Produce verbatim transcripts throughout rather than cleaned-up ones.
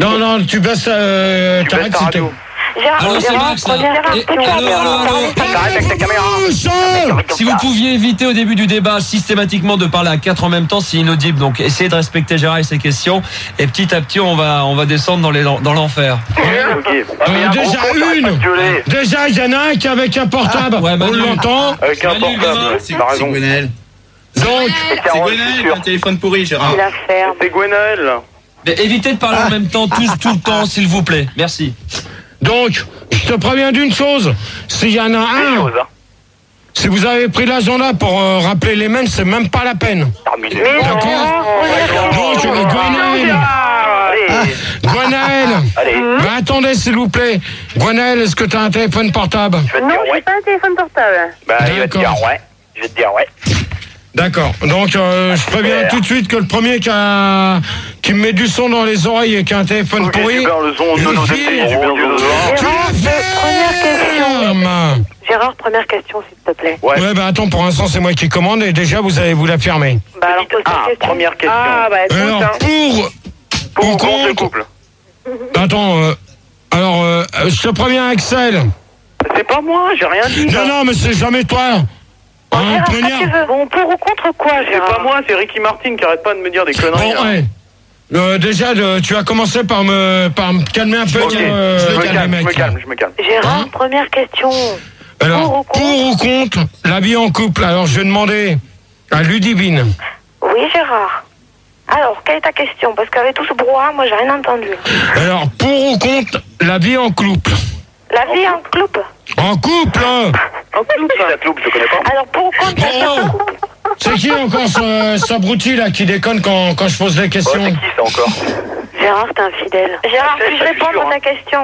Non, non, tu baisses, euh, t'arrêtes, s'il te plaît. Gérard, Alors, c'est Gérard, Max, là. première Et- question. allô, allô, allô. T'arrêtes avec ta caméra. Si vous pouviez éviter au début du débat systématiquement de parler à quatre en même temps, c'est inaudible. Donc essayez de respecter Gérard et ses questions. Et petit à petit, on va, on va descendre dans, les, dans l'enfer. Ok. Euh, déjà une. Déjà, il y en a un qui est avec un portable. Ah, ouais, on Manu. l'entend. Avec un Manu, portable. gamin, C'est T'as raison. Gwenaël. Donc, C'est Carole, je suis sûr. Un téléphone pourri, Gérard. Il la ferme. C'est Gwenaël. Mais évitez de parler en même temps, tous, tout le temps, s'il vous plaît. Merci. donc, je te préviens d'une chose. S'il y en a Une un, chose, hein. si vous avez pris l'agenda pour euh, rappeler les mêmes, c'est même pas la peine. Terminé. Mais non, D'accord. première Donc, question. euh, Gwenaël. Allez. Gwenaël. Allez. Mais attendez, s'il vous plaît. Gwenaël, est-ce que tu as un téléphone portable? Je vais te Non, dire j'ai ouais. pas un téléphone portable. Bah, il va te D'accord. dire ouais. Je vais te dire ouais. D'accord. Donc, euh, je préviens super. tout de suite que le premier qui, a, qui me met du son dans les oreilles et qui a un téléphone Ok, pourri. super, le son, je non, non, file. c'est super, le son. Tu Gérard, la première question. fermes. Gérard, première question, s'il te plaît. Ouais. Ouais, bah attends, pour l'instant, c'est moi qui commande et déjà, vous allez vous la fermer. Bah alors, pose ta Ah, question. première question. Ah, bah écoute, Alors, hein. pour... Pour ou Pour contre le contre. couple? Attends, euh, alors, euh, je te préviens, Axel. C'est pas moi, j'ai rien dit. Non, non, mais c'est jamais toi. Bon, Hein, Gérard, première- quand tu veux. Bon, pour ou contre quoi, C'est Gérard? pas moi, c'est Ricky Martin qui arrête pas de me dire des conneries. Bon, là. ouais. Euh, déjà, de- tu as commencé par me, par me calmer un peu. Ok, euh, je me les calme, je me mecs. calme, je me calme. Gérard, Hein première question. Alors, Pour ou contre pour ou contre la vie en couple? Alors, je vais demander à Ludivine. Oui, Gérard. Alors, quelle est ta question? Parce qu'avec tout ce brouhaha, moi, j'ai rien entendu. Alors, pour ou contre la vie en couple? La vie en couple? En couple, hein. En couple. La cloupe, je connais pas. Alors, pour ou contre la vie en Bon, couple? c'est qui encore ce, ce abruti là qui déconne quand, quand je pose les Oh, questions? c'est qui ça encore? Gérard, t'es infidèle. Gérard, Je sais, puis-je je suis répondre sûr, à ta hein. question?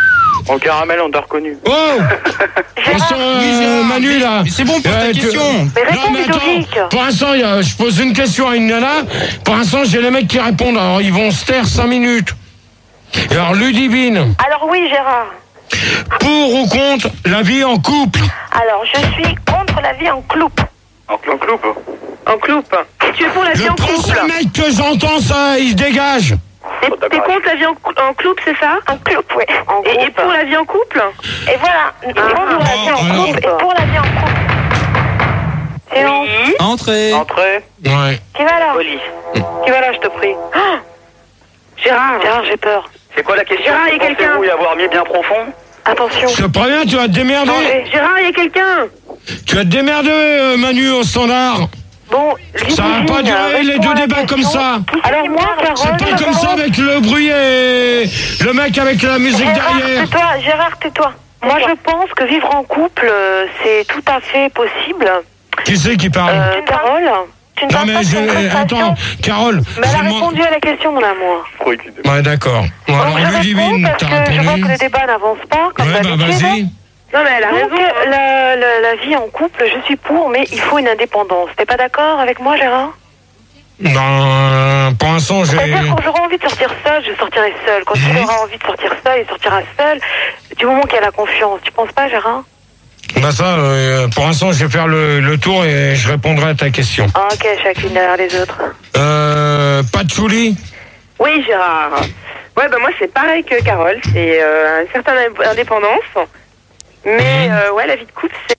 En caramel, on t'a reconnu. Oh, Gérard, Attention, euh, Manu là. Mais c'est bon, pose ta Euh, tu- question. mais Non réponds, mais Ludovic. attends, pour l'instant, il y a- je pose une question à une nana. Pour l'instant, j'ai les mecs qui répondent. Alors, ils vont se taire cinq minutes. Et alors, Ludivine, Alors oui, Gérard. pour ou contre la vie en couple? Alors, je suis contre la vie en couple. En cloupe, cloupe. En couple. Et tu es pour la vie Le en couple? prochain mec que j'entends, ça, il se dégage. T'es t'es contre la vie en, cou- en couple, c'est ça? En couple, oui. Et, et pour la vie en couple? Et voilà. Et contre la vie en alors- couple et pour la vie en couple. Séance. Entrez. Entrée. Ouais. Qui va là? Police. Qui va là, je te prie? Ah Gérard, Gérard, j'ai peur. C'est quoi la question? Gérard, il y a quelqu'un. Pensez-vous y avoir mis bien profond? Attention. Je te préviens, tu vas te démerder. Danger. Gérard, il y a quelqu'un. Tu vas te démerder, euh, Manu, au standard. Bon, Ça va pas durer les deux débats comme ça. Alors moi, Carole, C'est pas comme ça avec le bruit et le mec avec la musique Gérard, derrière. tais-toi, Gérard, tais-toi. Moi, je pense que vivre en couple, euh, c'est tout à fait possible. Qui c'est qui parle? Euh, Carole, tu ne Non penses mais pas que c'est une je... prestation? Attends, Carole. Mais elle je a demande- répondu à la question, mon amour. Ouais, d'accord. Bon, Donc, alors, je réponds Ludivine, parce t'as que je vois répondu. que le débat n'avance pas, comme Ouais, bah d'habitude. vas-y. Non, mais elle a raison. La, la, la vie en couple, je suis pour, mais il faut une indépendance. T'es pas d'accord avec moi, Gérard? Non, pour l'instant, j'ai... C'est-à-dire quand j'aurai envie de sortir seule, je sortirai seule. Quand tu Mhm. auras envie de sortir seule, il sortira seule. Du moment qu'il y a la confiance. Tu penses pas, Gérard? Bah ça, euh, pour l'instant, je vais faire le, le tour et je répondrai à ta question. Ah, ok, chacune derrière les autres. Euh... Patchouli? Oui, Gérard. Ouais, bah moi c'est pareil que Carole, c'est euh, une certaine indépendance. Mais euh, ouais, la vie de couple, c'est...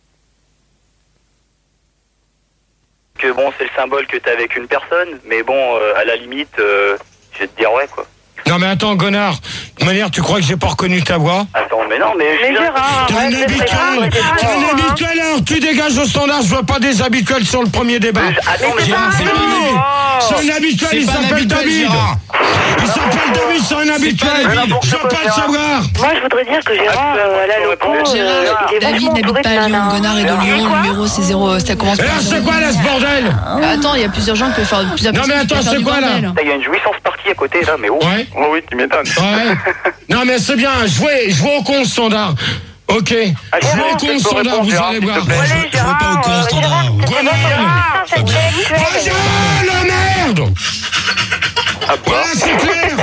Que bon, c'est le symbole que t'es avec une personne, mais bon, euh, à la limite, euh, je vais te dire ouais, quoi. Non mais attends, Gonard. De toute manière, tu crois que j'ai pas reconnu ta voix? Attends, mais non, mais... je Mais suis là. Gérard, T'es un arrête de habituel, préparer, t'es t'es un d'accord, hein. habituel, alors tu dégages au standard, je veux pas des habituels sur le premier débat. Mais je- Attends, mais Gérard, c'est j'ai- pas un- c'est un habituel, C'est il pas un s'appelle habituel, David. Gérard. Il s'appelle David, c'est un habituel. David. Je veux pas le savoir. Moi, je voudrais dire que Gérard, euh, à la loco, euh, Gérard, il est David vachement n'habite entouré de pas à Lyon, nanas. Gonard est de Lyon, le numéro c'est zéro, ça commence Et par là, zéro. c'est quoi là ce bordel? Attends, il y a plusieurs gens qui peuvent faire plusieurs Non, mais personnes qui attends, peuvent faire c'est du quoi, là? bordel. Il y a une jouissance partie à côté, là, mais oh. Ouais. Oh oui, tu m'étonnes. Ouais. Non mais c'est bien, jouez, jouez au con standard. Ok. Ah, Jouez Gérard, au tu con peux standard, répondre, vous Gérard, allez s'il te voir. plaît. Allez, Je veux Gérard, pas au con euh, standard. Gérard, t'es Grenade. vraiment c'est intellectuel. Vagin, merde. Ah, quoi? Voilà, c'est clair.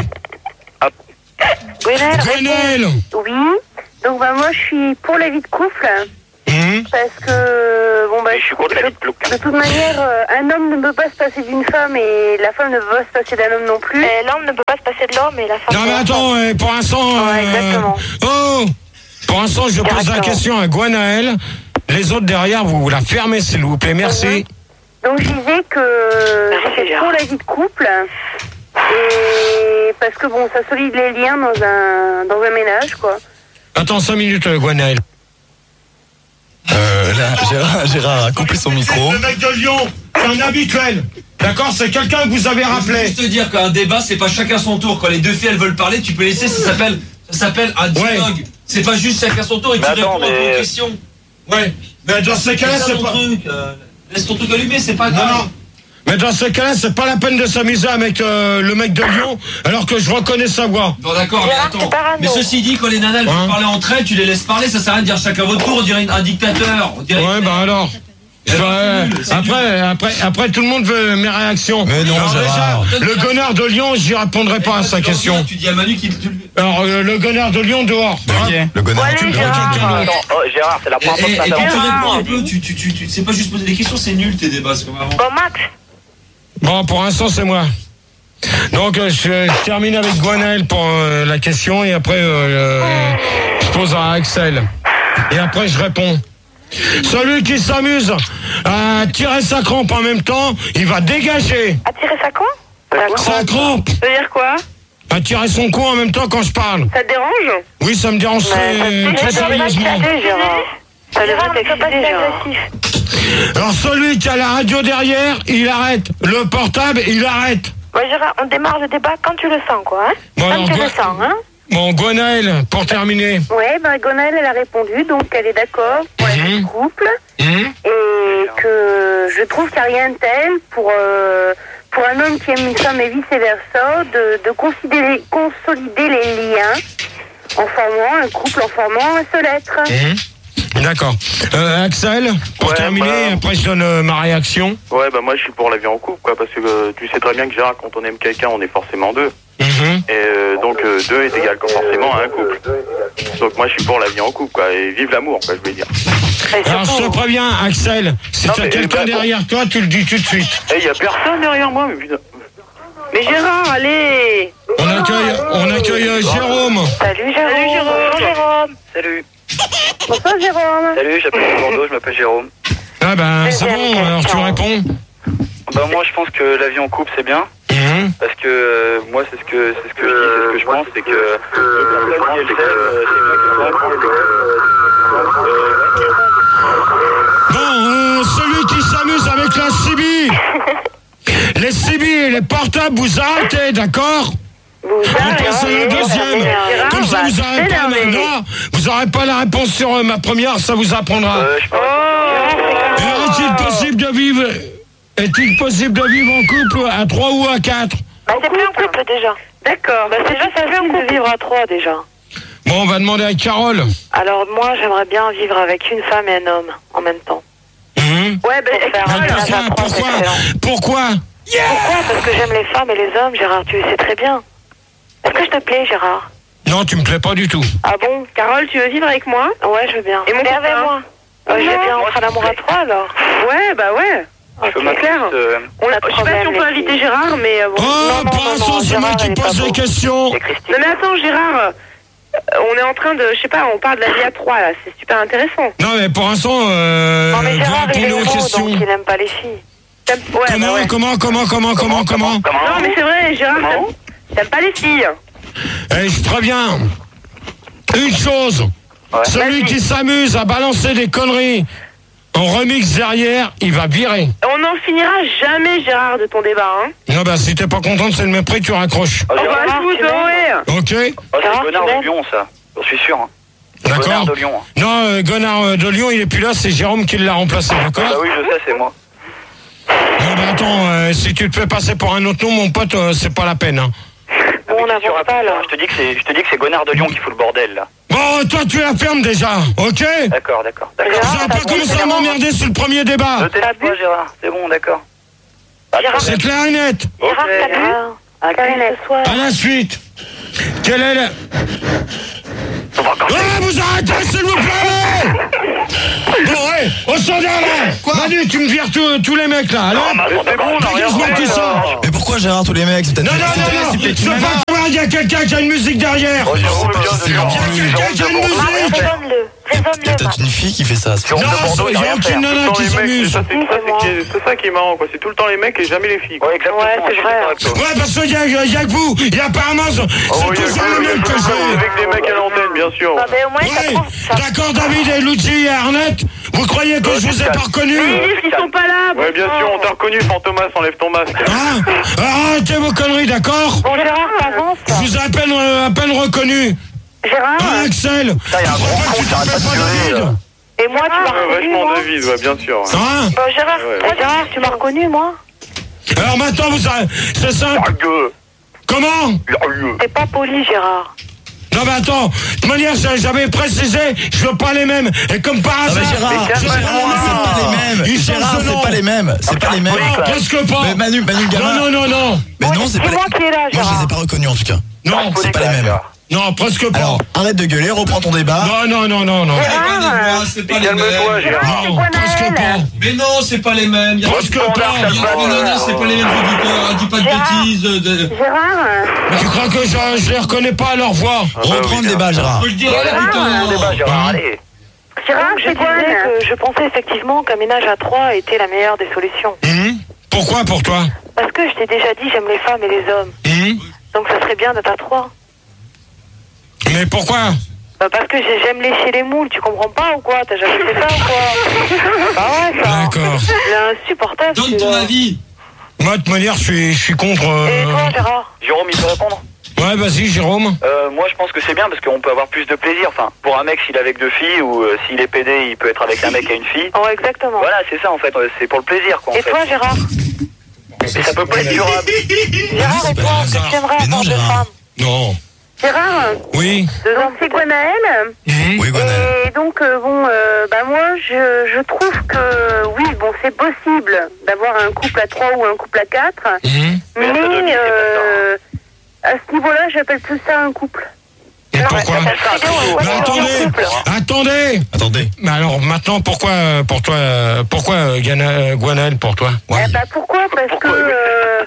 Gwenel, Grenelle. Oui. Donc bah moi je suis pour la vie de couple. Hum. Mmh. Parce que, bon, bah, Oui, je suis contre la vie de cloupe. de toute manière, euh, un homme ne peut pas se passer d'une femme et la femme ne peut pas se passer d'un homme non plus. Et l'homme ne peut pas se passer de l'homme et la femme. Non mais attends, euh, pour l'instant... Ouais, exactement. Oh, pour l'instant, je pose la Directement. question à Gwenaël. Les autres derrière, vous la fermez, s'il vous plaît. Merci. Donc, je disais que Merci, c'est Gérard. pour la vie de couple. Et parce que, bon, ça solide les liens dans un, dans un ménage, quoi. Attends cinq minutes, euh, Gwenaël. Euh, là, Gérard, Gérard a coupé son micro. Le mec de Lyon, c'est un habituel. D'accord, c'est quelqu'un que vous avez Je veux rappelé. juste te dire qu'un débat, c'est pas chacun son tour. Quand les deux filles elles veulent parler, tu peux laisser. Ça s'appelle, ça s'appelle un dialogue. C'est pas juste chacun son tour et Mais tu attends, réponds à mais- une question. Ouais. Mais dans ces cas-là, C'est ça c'est ton pas. truc. euh, Laisse ton truc allumé, c'est pas Non, grave. non. Mais dans ces cas-là, c'est pas la peine de s'amuser avec euh, le mec de Lyon, alors que je reconnais sa voix. Bon d'accord, mais Gérard, attends. c'est parano. Mais ceci dit, quand les nanas elles Hein veulent parler entre elles, tu les laisses parler, ça sert à rien de dire chacun votre tour, on dirait un dictateur. On dirait Ouais, bah alors. Eh ben, Ouais, c'est nul, c'est après, après, après, tout le monde veut mes réactions. Mais non, Alors Gérard. déjà, le gonard de Lyon, j'y répondrai pas à sa question. Tu dis à Manu qu'il te. Alors, euh, le gonard de Lyon dehors. Ok. Le gonard. Allez, tu me Gérard. prends quelqu'un d'autre. Attends, oh, Gérard, c'est la Et, première fois que et, ça et puis tu t'arrive. réponds un peu, tu, tu, tu, tu sais pas juste poser des questions, c'est nul tes débats, c'est comme avant. Bon, Max. Bon, pour l'instant, c'est moi. Donc, euh, je, je termine avec Gwenaël pour euh, la question et après, euh, euh, je pose à Axel. Et après, je réponds. Celui qui s'amuse à tirer sa crampe en même temps, il va dégager. A tiré sa con? Sa crampe Ça veut dire quoi? à tirer son cou en même temps quand je parle. Ça te dérange? Oui, ça me dérange très, très sérieusement. Gérard. Ça Gérard devrait ne peut pas t'exciter, être Gérard. agressif. Alors, celui qui a la radio derrière, il arrête. Le portable, il arrête. Ouais, Gérard, on démarre le débat quand tu le sens, quoi. Hein? Bon, Quand alors, tu Gwen- le sens, hein? Bon, Gwenaël, pour terminer. Ouais, bah, Gonal, elle a répondu, donc elle est d'accord pour la vie de Mhm. couple. Hum Et que je trouve qu'il n'y a rien de tel pour, euh, pour un homme qui aime une femme et vice-versa, de, de considérer, consolider les liens en formant un couple, en formant un seul être. Hum. D'accord. Euh, Axel, pour Ouais, terminer, bah- après je donne euh, ma réaction. Ouais, bah moi je suis pour la vie en couple, quoi, parce que euh, tu sais très bien que Gérard, quand on aime quelqu'un, on est forcément deux. Mhm. Et euh, donc euh, deux est égal forcément à un couple. Donc moi je suis pour la vie en couple, quoi, et vive l'amour, quoi, je veux dire. Et Alors je surtout, te préviens, Axel, si Non, tu as mais, quelqu'un bah, bon. derrière toi, tu le dis tout de suite. Eh, y a personne derrière moi, mais putain. mais Gérard, allez! On accueille, on accueille euh, Jérôme. Salut Jérôme! Salut, Jérôme. Bonjour, Jérôme. Salut. Bonsoir Jérôme! Salut, j'appelle Bordeaux, je m'appelle Jérôme. Ah ben c'est Deuxième bon, alors tu question. réponds. Bah moi je pense que la vie en couple c'est bien. Mhm. Parce que euh, moi c'est ce que c'est ce que je dis, c'est ce que je pense, c'est que euh, les personnes, si elles s'aiment, euh, c'est mieux que ça, que, euh, Bon, euh, celui qui s'amuse avec la C B, les C B et les portables, vous arrêtez, d'accord? Vous On arrêtez, passe à la deuxième. Gérard Comme ça, va vous n'aurez pas, s'énerver. non, vous aurez pas la réponse sur euh, ma première, ça vous apprendra. euh, je pense. Oh! Et est-il possible de vivre, est-il possible de vivre en couple à trois ou à quatre? Bah, c'est plus un couple, déjà. D'accord, bah c'est Déjà, déjà c'est plus un facile couple. de vivre à trois déjà. Bon, on va demander à Carole. Alors moi j'aimerais bien vivre avec une femme et un homme en même temps. Mhm. Ouais, bah Pour faire Carole, un Pourquoi, ça prend, c'est pourquoi, excellent. pourquoi? Pourquoi? Parce que j'aime les femmes et les hommes, Gérard, tu le sais très bien. Est-ce que je te plais, Gérard? Non, tu me plais pas du tout. Ah bon? Carole, tu veux vivre avec moi? Ouais, je veux bien. Et mon Mais copain avec moi. Ouais, je veux bien Moi, entrer à s'il l'amour te à plaît. trois alors. Ouais, bah ouais. Je peux Ok, m'appeler, clair. euh, On l'a- je sais pas si on peut inviter Gérard, mais euh, bon. Oh, non, non, pour non, l'instant, non, c'est Gérard, moi qui elle est pose pas les beau. questions. c'est Christine. Non mais attends, Gérard, euh, on est en train de, je sais pas, on parle de la vie à trois là, c'est super intéressant. Non, mais pour l'instant, euh, Non mais vous Gérard, il est répondez aux homo, questions. donc il aime pas les filles. T'aimes- Ouais, Comment, bah ouais. comment, comment, comment, comment, comment, Non mais c'est vrai, Gérard, Comment t'aimes- t'aimes pas les filles. Eh, je préviens. Une chose. Ouais. Celui Vas-y. qui s'amuse à balancer des conneries en remix derrière, il va virer. On n'en finira jamais, Gérard, de ton débat, hein. Non, bah, si t'es pas contente, c'est le mépris, tu raccroches. Oh, Oh Gérard, bah, je vous tu m'aimes. ouais. Ok? oh, c'est Gérard, le connard tu de m'aimes Lyon, ça. Je suis sûr. Hein. Connard D'accord. de Lyon. Hein. Non, euh, Gonard euh, de Lyon, il est plus là, c'est Jérôme qui l'a remplacé, Ah bah d'accord? oui, je sais, c'est moi. Non, bah, attends, euh, si tu te fais passer pour un autre nom, mon pote, euh, c'est pas la peine, hein. Bon, on Mais qu'est-ce que tu n'avance pas racontes, là. hein. Je te dis que c'est, je te dis que c'est Gonard de Lyon qui fout le bordel, là. Bon, toi, tu la fermes déjà, ok? D'accord, d'accord, d'accord. Gérard, Vous avez t'as pas bu, commencé c'est à bon. m'emmerder sur le premier débat. Ne t'énerve pas, Gérard. C'est bon, d'accord. Pas de Gérard, C'est problème. clair et net. Ok. Gérard, t'as bu Gérard, à qui ce soir? À la suite. Quelle est la... Ouais, vous arrêtez, s'il vous plaît. Bon, ouais, au standard là. Quoi? Manu, tu me vires tous, tous les mecs là. Alors, c'est bon, on a rien dégage-moi fait, tout ça. Mais pourquoi Gérard, tous les mecs? Non, non, non, non, je veux pas savoir, il y a quelqu'un qui a une musique derrière. Oh, Jérôme, c'est bien, pas- c'est c'est bien. pas- Il y a quelqu'un qui a une musique. Raisonne-le. Il y a Raisonne-le. peut-être une fille qui fait ça. c'est- Non, Jérôme de Bordeaux, il il a y a rien aucune fait. nana Tout le temps, qui les mecs, s'amuse. c'est ça, c'est ça, c'est qui- c'est ça qui est marrant, quoi. C'est tout le temps les mecs et jamais les filles. Ouais, exactement. Ouais, c'est je suis vrai. d'accord avec toi. Ouais, parce qu'il y a, il y a que vous. Il y a apparemment, c'est Oh, il y a toujours que- le il y a même que que le j'ai. avec des mecs à l'antenne, bien sûr. Ah, ben, au moins, ça Ouais, prouve ça. d'accord, David et Luigi et Arnett. Vous croyez que Euh, je vous ai calme. pas reconnu? Mais ils disent qu'ils sont pas là. Ouais, bien sûr, on t'a reconnu, Fantomas, enlève ton masque. Hein? Arrêtez vos conneries, d'accord? Bon, Gérard, t'avances. Je vous ai à peine, euh, à peine reconnu. Gérard, Hein, Axel? Putain, il y a un grand con qui arrête pas de gueuler, là. et moi, tu m'as Ouais, reconnu, vachement moi. David, ouais, bien sûr. ouais. Hein? Bon, Gérard, Ouais, toi, Gérard, tu m'as reconnu, moi. Alors maintenant, vous savez, c'est simple. La gueule, Comment? la gueule. T'es pas poli, Gérard. Non mais attends, de toute manière, j'avais précisé, je veux pas les mêmes. Et comme par Ah hasard, mais Gérard, Mais Gérard, calme-toi. c'est pas les mêmes. Ils Gérard, changent de nom. c'est pas les mêmes. C'est pas les mêmes. non, presque pas. Mais Manu, Manu le gamin. Non, non, non, non. Mais non, c'est pas C'est les moi qui est là, Moi, je les ai Gérard. pas reconnus en tout cas. Non, C'est pas les mêmes. non, presque pas. Alors, arrête de gueuler, reprends ton débat. Non, non, non, non, non. Gérard, C'est pas les Calme-toi, mêmes. Gérard. Non, presque pas. Mais non, c'est pas les mêmes. Il y a Presque pas pas. il y a trois nanas, c'est pas les mêmes auditeurs. Dis pas de Gérard. bêtises. de- Gérard, Tu crois que je, je les reconnais pas à leur voix? Reprends le débat, Gérard. Je le dirai, putain. Gérard, allez. Gérard, Je c'est quoi disais que que je pensais effectivement qu'un ménage à trois était la meilleure des solutions. Hum? Pourquoi pour toi? Parce que je t'ai déjà dit, j'aime les femmes et les hommes. Hum? Donc ça serait bien d'être à trois. Mais pourquoi? Bah parce que j'ai- j'aime lécher les moules, tu comprends pas ou quoi? T'as jamais fait ça ou quoi? Bah ouais, ça. D'accord. Il est insupportable. Donne ton celui-là. avis. Moi, de toute manière, je suis, je suis contre. euh, Et toi, Gérard? Jérôme, il peut répondre? Ouais, vas-y, Jérôme. Euh, moi, je pense que c'est bien parce qu'on peut avoir plus de plaisir. Enfin, pour un mec, s'il est avec deux filles ou euh, s'il est pédé, il peut être avec un mec et une fille. Ouais, exactement. Voilà, c'est ça en fait. euh, C'est pour le plaisir, quoi. En Et fait. toi, Gérard? Mais ça peut pas être durable. Gérard, et pas toi, un qu'est-ce que hasard. t'aimerais Mais non, avoir de Gérard. femmes? Non. Gérard, Oui. Deux donc hommes, c'est peut-être. Gwenaël. Hum? Oui, Gonel. Et donc, euh, bon, euh, bah moi, je, je trouve que, oui, bon, c'est possible d'avoir un couple à trois ou un couple à quatre, Hum? mais, la sodomie, c'est euh, à ce niveau-là, j'appelle tout ça un couple. Et pourquoi? Ouais, Mais attendez, attendez. Attendez. Mais alors maintenant, pourquoi euh, pour toi, euh, pourquoi euh, Gana- euh, Gwenaël pour toi? Ouais. Eh bah, pourquoi? Parce que... euh,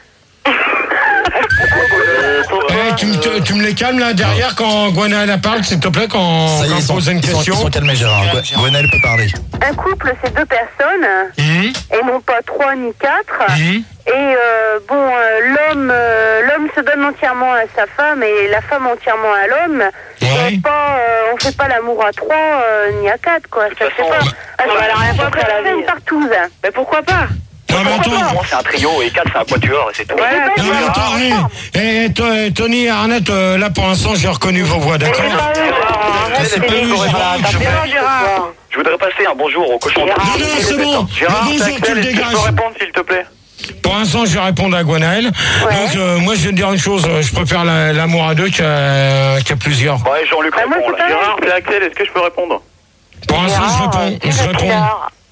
Eh, tu, me, te- tu me les calmes là derrière quand Gwenaël parle, s'il te plaît, quand, Ça y est, quand ils je sont, pose une ils sont, question. ils sont calmés, Gérard. Gwen- Gwenel peut parler. un couple, c'est deux personnes, Hum? et non pas trois ni quatre. Hum? Et euh, bon, euh, l'homme, euh, l'homme se donne entièrement à sa femme et la femme entièrement à l'homme. Ouais. Et pas, euh, on fait pas l'amour à trois euh, ni à quatre, quoi. Ça se fait pas. Ah, bah, elle a rien compris à la faire vie. une partouze. Mais pourquoi pas? Non mais attends. Moi, c'est un trio et quatre, c'est un quatuor et c'est tout. Ouais, Non mais attends, eh, eh, to- Tony et Arnett, euh, là pour l'instant j'ai reconnu vos voix, d'accord? C'est pas eux, Gérard. Gérard. Je voudrais passer un bonjour au cochon. Non, non, c'est bon. Gérard, Le c'est bonjour, tu Axel, le est-ce que je dégages. peux répondre s'il te plaît? Pour l'instant, je vais répondre à Gwenaël. Donc, euh, moi, je vais te dire une chose. euh, Je préfère la- l'amour à deux qu'à qu'à plusieurs. Ouais, Jean-Luc Bah, moi, répond c'est là. pareil. Gérard, c'est Axel, est-ce que je peux répondre? Pour l'instant, je réponds. Je réponds.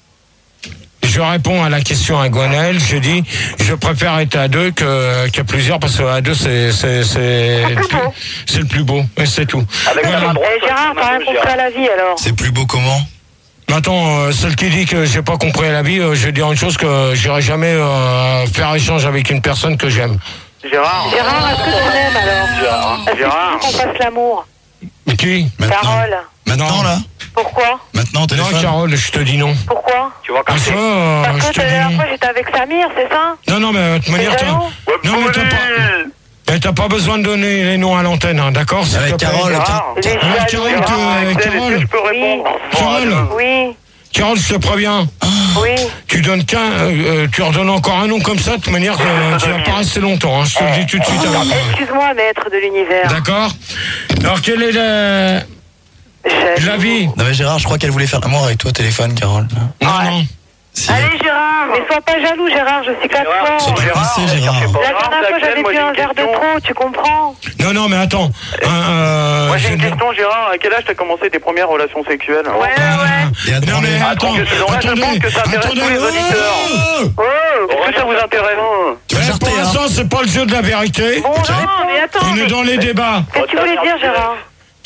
Je réponds à la question à Gwenaël. Je dis, je préfère être à deux que- qu'à plusieurs parce qu'à deux, c'est c'est c'est le plus- c'est le plus beau. Et c'est tout. Avec la Voilà. main droite. Et Gérard, t'as rien compris à la vie alors? C'est plus beau comment? Attends, euh, celle qui dit que j'ai pas compris à la vie, euh, je vais dire une chose que j'irai jamais euh, faire échange avec une personne que j'aime. Gérard. Gérard, est-ce que tu m'aimes alors? Gérard. Est-ce que Gérard. tu veux qu'on fasse l'amour? Qui? Maintenant. Carole. Maintenant, Non. là? Pourquoi? Maintenant, au Non, téléphone? Carole, je te dis non. Pourquoi? Tu vois quand Parce que euh, Parce je que te la dis dernière non. fois j'étais avec Samir, c'est ça? Non, non, mais de toute manière, T'es t'as... jaloux? Non, mais t'as pas... Eh, t'as pas besoin de donner les noms à l'antenne, hein, d'accord? s'il Avec te plaît. Carole, Gérard. Il est Ouais, jaloux. Carole, Gérard, tu- Axel, est-ce Carole. que je peux répondre? Carole, Oui, Carole, je te préviens. oui. Tu donnes qu'un, euh, euh, tu redonnes encore un nom comme ça, de toute manière, euh, tu vas pas rester longtemps. Hein, je te le dis tout de suite. alors. Excuse-moi, maître de l'univers. D'accord? Alors, quelle est la... Jaloux. l'avis? Non mais Gérard, je crois qu'elle voulait faire l'amour avec toi au téléphone, Carole. Non, non. Si. Allez Gérard, mais sois pas jaloux Gérard, je suis qu'à toi. Surtout Gérard, coincé, Gérard. La dernière fois Axel, j'avais moi, bu j'ai un une verre de question. trop, tu comprends? Non, non, mais attends. Euh, euh, Moi j'ai je une veux dire- question, Gérard. À quel âge t'as commencé tes premières relations sexuelles? Ouais, ouais. Et à Non, demander- mais attends, Attends, que- donc là, je attendez, pense que ça intéresse attendez. tous les auditeurs. Oh Oh, est-ce que ça vous intéresse? Tu vas Eh, jarter, pour hein? l'instant, c'est pas le jeu de la vérité. Bon, non, mais attends, On mais est dans les débats. qu'est-ce que tu voulais dire Gérard?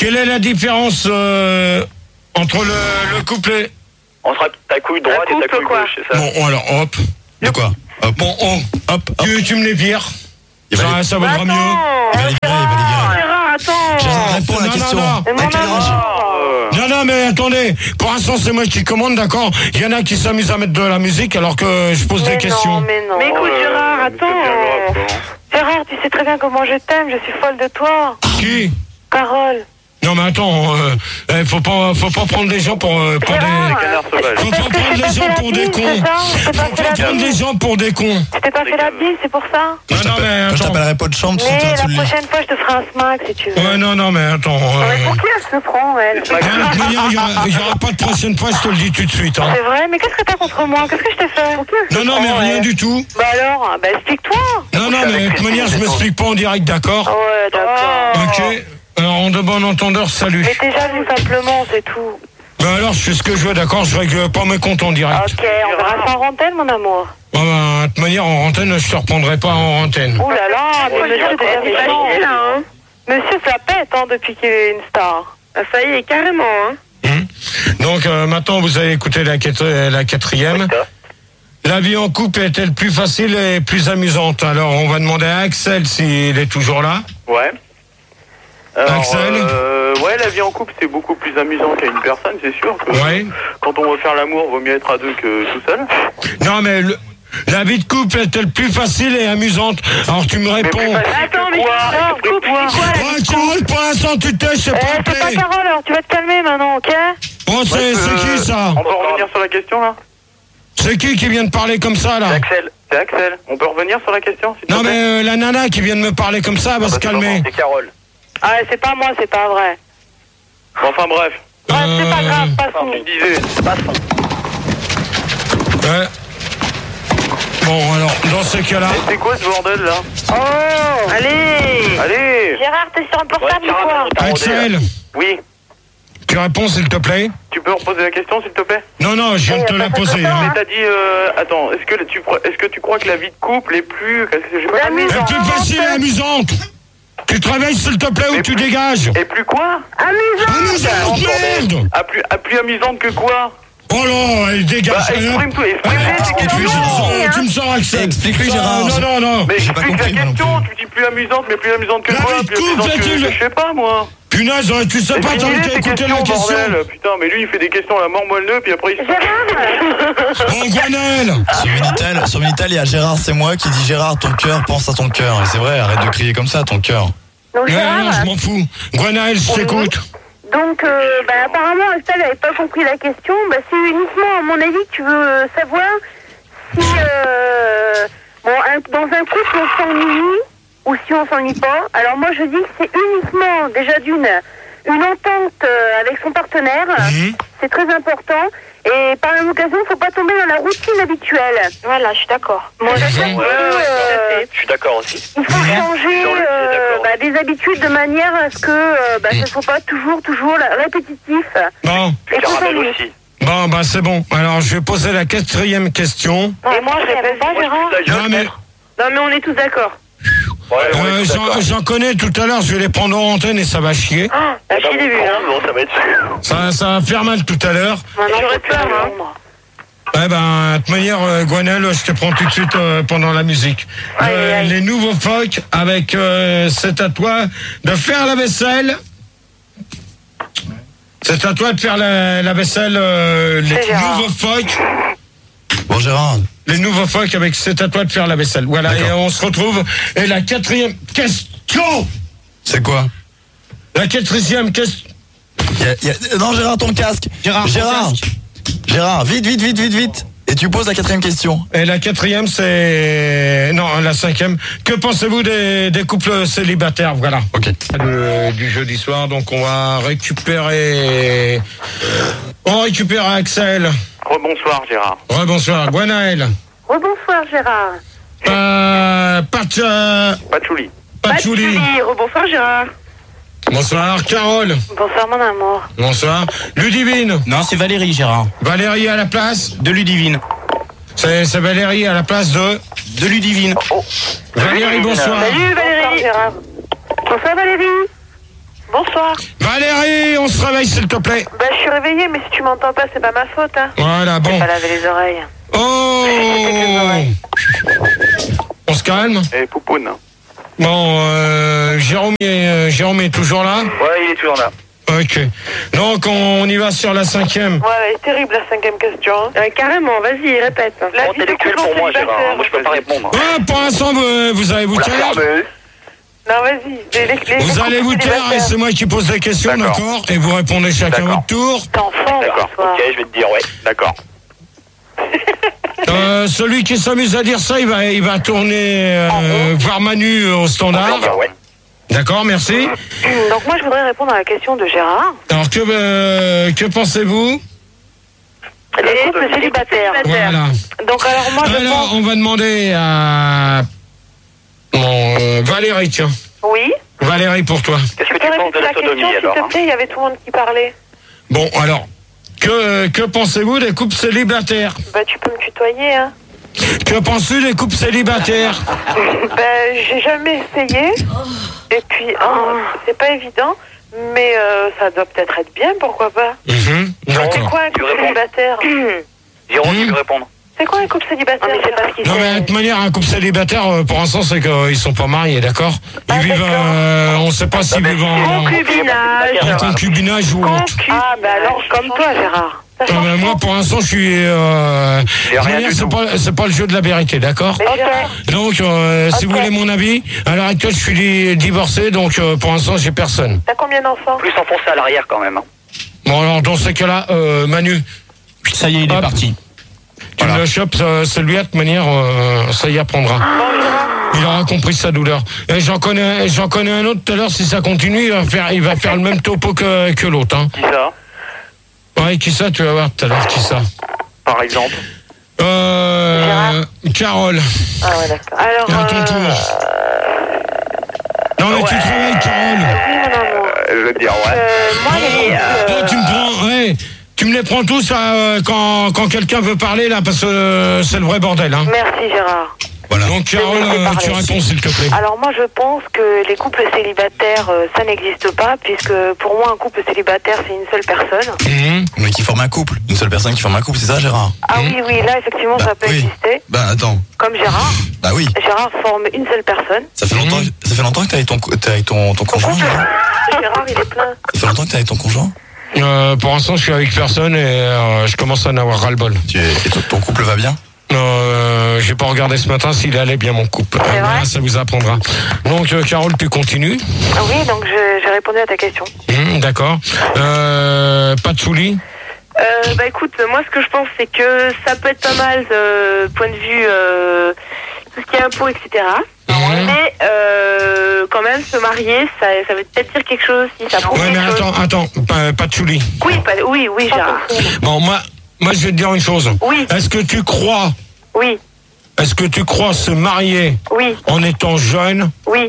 quelle est la différence euh, entre le, le couple et... Entre ta couille droite et ta couille gauche, c'est ça? Bon, alors, hop. De quoi? Hop. Bon, oh, Hop, hop. tu, tu me les vires. Il va Ça, les- ça vaudra Attends, mieux. Il va les virer, il va les virer. Gérard, attends. Gérard, réponds à la Non, question. non, non. Mais À mon quel âge? amour. Euh, Non, non, mais attendez. Pour l'instant, c'est moi qui commande, d'accord? Il y en a qui s'amusent à mettre de la musique alors que je pose Mais des non, questions. mais non. Mais écoute, euh, Gérard, c'est attends. bien grave, quoi. Gérard, tu sais très bien comment je t'aime, je suis folle de toi. Qui? Carole. Non, mais attends, euh, eh, faut pas, faut pas prendre les gens pour, euh, pour Gérard, des... Canard sauvage. Faut Parce pas que prendre j'ai les passé gens la pour des bise, cons. c'est ça? J'ai Faut passé pas la prendre bise. les gens pour des cons. Je t'ai pas fait la bise, c'est pour ça. Quand je Non, t'appelle- mais quand je attends. t'appellerai pas de chambre, tu Mais sauteras la dessus le lit. prochaine fois, je te ferai un smack si tu veux. Ouais, non, non, mais attends. Mais Euh... pour qui elle se prend, elle? de toute manière, il y aura- il y aura pas de prochaine fois, je te le dis tout de suite. Hein. C'est vrai, mais qu'est-ce que t'as contre moi? Qu'est-ce que je t'ai fait? Non, non, mais rien du tout. Bah alors, bah explique-toi. Non, non, mais de toute manière, je m'explique pas en direct, d'accord? Ouais, d'accord. Ok. Alors, en de bon entendeur, salut. Mais t'es jaloux simplement, c'est tout. Ben alors, je fais ce que je veux, d'accord? Je règle pas mes comptes en direct. Ok, on verra ça en antenne, mon amour. Ouais, ben, de toute manière, en antenne, je te reprendrai pas en antenne. Ouh là là, mais monsieur, déjà méchant. là, hein. Monsieur, ça pète, hein, depuis qu'il est une star. Ah, ça y est, carrément, hein. Hum. Donc, euh, maintenant, vous allez écouter la, quat- la quatrième. La vie en couple est-elle plus facile et plus amusante? Alors, on va demander à Axel s'il est toujours là. Ouais. Alors, Axel euh, ouais, la vie en couple, c'est beaucoup plus amusant qu'à une personne, c'est sûr. Que Ouais. Quand on veut faire l'amour, vaut mieux être à deux que tout seul. Non, mais le- la vie de couple est-elle plus facile et amusante? Alors, tu me réponds. plus facile. Attends, mais Quoi non, Et coupe, c'est quoi la Ouais, vie de Carole, couple? pour l'instant, tu t'es, je sais Eh, pas c'est pas appeler. Carole, alors tu vas te calmer maintenant, ok? Bon, c'est Ouais, c'est euh, qui, ça? On peut revenir sur la question, là? C'est qui qui vient de parler comme ça, là? C'est Axel. C'est Axel. On peut revenir sur la question, s'il te Non, plaît? mais euh, la nana qui vient de me parler comme ça, elle va Ah, se bah, c'est calmer. pas moi, c'est Carole. Ah, c'est pas moi, c'est pas vrai. Bon, enfin, bref. Ouais, c'est pas Euh, grave, Enfin, passons. tu disais, passons. Ouais. Bon, alors, dans ces cas-là... Et c'est quoi ce bordel, là? Oh, allez. Allez! Gérard, t'es sur un portable ou quoi? Axel, Oui. tu réponds, s'il te plaît? Tu peux reposer la question, s'il te plaît? Non, non, je viens de te la poser. Mais Hein. t'as dit, euh, attends, est-ce que tu crois, est-ce que tu crois que la vie de couple est plus, qu'est-ce que j'ai pas compris. Elle est plus facile et amusante. Tu te réveilles, s'il te plaît, ou Mais tu plus- dégages. Et plus quoi? Amusante, merde. Ah, plus, ah, plus amusante que quoi? Oh là, elle Bah, dégage. exprime-toi, Eh, exprime-toi, c'est tu, quelque me chose. sors, tu me sors, Axel. Explique-lui, Ça, Gérard. Non, non, non. Mais J'ai pas explique compris, la moi non question, plus. tu dis plus amusante, mais plus amusante que La quoi? vie de Plus couple, amusante que, fait-il- que je sais pas, moi. Punaise, tu sais pas, t'as Expliquez qu'à tes écouter questions, la question. bordel. Putain, mais lui, il fait des questions à la mort moelle puis après il se... Bon, Gwenel. Sur Minitel, sur Minitel, il y a Gérard, c'est moi qui dit Gérard, ton cœur pense à ton cœur. Et c'est vrai, arrête de crier comme ça, ton cœur. Donc, Ouais, non, Gérard, je m'en fous. Gwenel, je t'écoute. donc euh, bah, apparemment, Axel n'avait pas compris la question. Bah, c'est uniquement, à mon avis, que tu veux euh, savoir si, euh, bon, un- dans un couple, on s'ennuie ou si on s'ennuie pas. Alors moi, je dis que c'est uniquement, déjà d'une, une entente euh, avec son partenaire. Mhm. C'est très important. Et par la même occasion, il ne faut pas tomber dans la routine habituelle. Voilà, je suis d'accord. Moi, je sais Ouais, que, ouais, euh, Je suis d'accord aussi. il faut changer Jean-Luc est euh, d'accord. bah, des habitudes de manière à ce que euh, bah, ce ne soit pas toujours, toujours répétitif. Bon, Puis Et Caramel continue. aussi. bon, bah c'est bon. Alors, je vais poser la quatrième question. Et moi, je réponds pas, Gérard. Ta gueule, Non, mais maître. Non, mais on est tous d'accord. Ouais, on est euh, tous j'en d'accord. j'en connais tout à l'heure, je vais les prendre en antenne et ça va chier. Ah, Eh la ben, chier des vues, bon, hein. bon, ça va être... Ça, ça va faire mal tout à l'heure. Maintenant, J'aurais faut peur, plus hein. aller l'ombre. Eh ben, de toute manière, euh, Gwenel, je te prends tout de suite euh, pendant la musique. Aïe, Euh, aïe. les nouveaux phoques avec euh, c'est à toi de faire la vaisselle. C'est à toi de faire la, la vaisselle. euh, les C'est Gérard. nouveaux phoques. Bon, Gérard, Les nouveaux phoques avec c'est à toi de faire la vaisselle. Voilà, D'accord. et on se retrouve. Et la quatrième question. c'est quoi? La quatrième question. Il y a- il y a- Non, Gérard, ton casque. Gérard, ton Gérard, casque. Gérard, vite, vite, vite, vite, vite. Et tu poses la quatrième question. Et la quatrième, c'est... Non, la cinquième. Que pensez-vous des, des couples célibataires? Voilà. Ok. De- du jeudi soir, donc on va récupérer... On récupère Axel. Rebonsoir, Gérard. Rebonsoir. Gwenaël. Rebonsoir, Gérard. Euh, Pat, euh, Patchouli. Patchouli. Rebonsoir, Gérard. Bonsoir. Carole. Bonsoir, mon amour. Bonsoir. Ludivine. Non, c'est Valérie, Gérard. Valérie à la place. De Ludivine. C'est c'est Valérie à la place de... De Ludivine. Valérie, bonsoir. Salut, Valérie. Bonsoir, Gérard. Bonsoir, Valérie. Bonsoir. Valérie, on se réveille s'il te plaît. Bah, je suis réveillée, mais si tu m'entends pas, c'est pas ma faute, hein. Voilà, bon. J'ai pas lavé les oreilles. Oh. On se calme. Et Poupoune. Bon, euh, Jérôme, est, euh, Jérôme est toujours là. Ouais, il est toujours là. Ok. Donc on y va sur la cinquième. Ouais, elle est terrible la cinquième question. Hein. Euh, carrément, vas-y, répète. La vie de Intellectuel couple pour moi, Gérard. célibataire. Moi, je peux pas répondre. Ah, pour l'instant, vous, vous allez vous taire. Non, vas-y. Les, les, les Vous allez vous taire et célibataires. c'est moi qui pose la question, D'accord. d'accord? Et vous répondez chacun D'accord. votre tour. T'es enfant, D'accord, toi. ok, je vais te dire, ouais, d'accord. Euh, celui qui s'amuse à dire ça, il va, il va tourner euh, voir Manu au standard. D'accord, ouais. D'accord, merci. Donc moi, je voudrais répondre à la question de Gérard. Alors que, euh, que pensez-vous? Les couples célibataires. Voilà. Donc alors moi, je Alors, pense... on va demander à bon, euh, Valérie, tiens. Oui. Valérie, pour toi. Qu'est-ce Tu que peux tu penses de répéter la la question, sodomie, s'il alors te hein plaît? Il y avait tout le monde qui parlait. Bon, alors, que, que pensez-vous des couples célibataires? Bah, tu peux me tutoyer, hein. Que penses-tu des couples célibataires? Ben, j'ai jamais essayé. Et puis, hein, c'est pas évident. Mais euh, ça doit peut-être être bien, pourquoi pas. Mhm, C'est d'accord. quoi un couple réponds. célibataire? Jérôme, tu Hmm. veux répondre? C'est quoi un couple célibataire? Mais c'est pas ce qu'il Non, mais de toute manière, un couple célibataire, euh, pour l'instant, c'est qu'ils sont pas mariés, d'accord? Ils Ah, vivent, d'accord. euh, on sait pas s'ils vivent en, en Concubinage. concubinage ou autre. Ah, ben alors, comme toi, Gérard. Ça Non, change mais moi, tout. pour l'instant, je suis. Euh, de J'ai toute rien manière, du c'est tout. pas, c'est pas le jeu de la vérité, d'accord? Mais Gérard, Donc, euh, si vous Ok. voulez mon avis, à l'heure actuelle, je suis di- divorcé, donc euh, pour l'instant, j'ai personne. t'as combien d'enfants? Plus enfoncé à l'arrière, quand même. hein. Bon, alors, dans ces cas-là, euh, Manu, Ça y est, il est Hop. parti. tu Voilà. me le chopes, euh, celui-là, de toute manière, euh, ça y apprendra. Il aura compris sa douleur. Et j'en connais, j'en connais un autre tout à l'heure, si ça continue, il va faire, il va faire le même topo que, que l'autre, hein. Qui ça, Ouais, qui ça, tu vas voir tout à l'heure, qui ça? par exemple? Euh, Carole. Ah, ouais, d'accord. Alors, À ton euh, tour. Non, mais tu travailles, Carole. oui, mon amour. Euh, je veux te dire, ouais. Euh, moi, les Oh, couples, oh, tu me prends, ouais, tu me les prends tous euh, quand, quand quelqu'un veut parler, là, parce que euh, c'est le vrai bordel, hein. Merci, Gérard. Voilà. Donc, Carole, Je vais euh, parler. tu réponds, s'il te plaît. Alors moi je pense que les couples célibataires euh, ça n'existe pas puisque pour moi un couple célibataire c'est une seule personne. Mhm. Mais qui forme un couple. Une seule personne qui forme un couple, c'est ça, Gérard? Ah oui oui là effectivement Bah, ça peut oui. exister. Bah, attends. Comme Gérard. Bah oui. Gérard forme une seule personne. Ça fait longtemps, ça fait longtemps que t'es avec ton, co- t'es avec ton, ton conjoint, Gérard? Gérard il est plein. Ça fait longtemps que t'es avec ton conjoint? Euh, pour l'instant, je suis avec personne et euh, je commence à en avoir ras-le-bol. Tu es, et ton, ton couple va bien? Euh, j'ai pas regardé ce matin s'il allait bien, mon couple. C'est Euh, vrai là, ça vous apprendra. Donc, euh, Carole, tu continues. Ah oui donc je- j'ai répondu à ta question. Mhm, d'accord. Euh, Patchouli. Euh, bah écoute moi ce que je pense c'est que ça peut être pas mal euh, point de vue euh, tout ce qui est impôts etc. Mhm. Mais euh, quand même se marier ça, ça veut peut-être dire quelque chose si ça prouve Ouais, mais quelque chose. attends, attends, Pa- Patchouli. Oui pas- oui oui Gérard. Bon, moi, moi, je vais te dire une chose. Oui. Est-ce que tu crois, Oui est-ce que tu crois se marier oui en étant jeune, oui.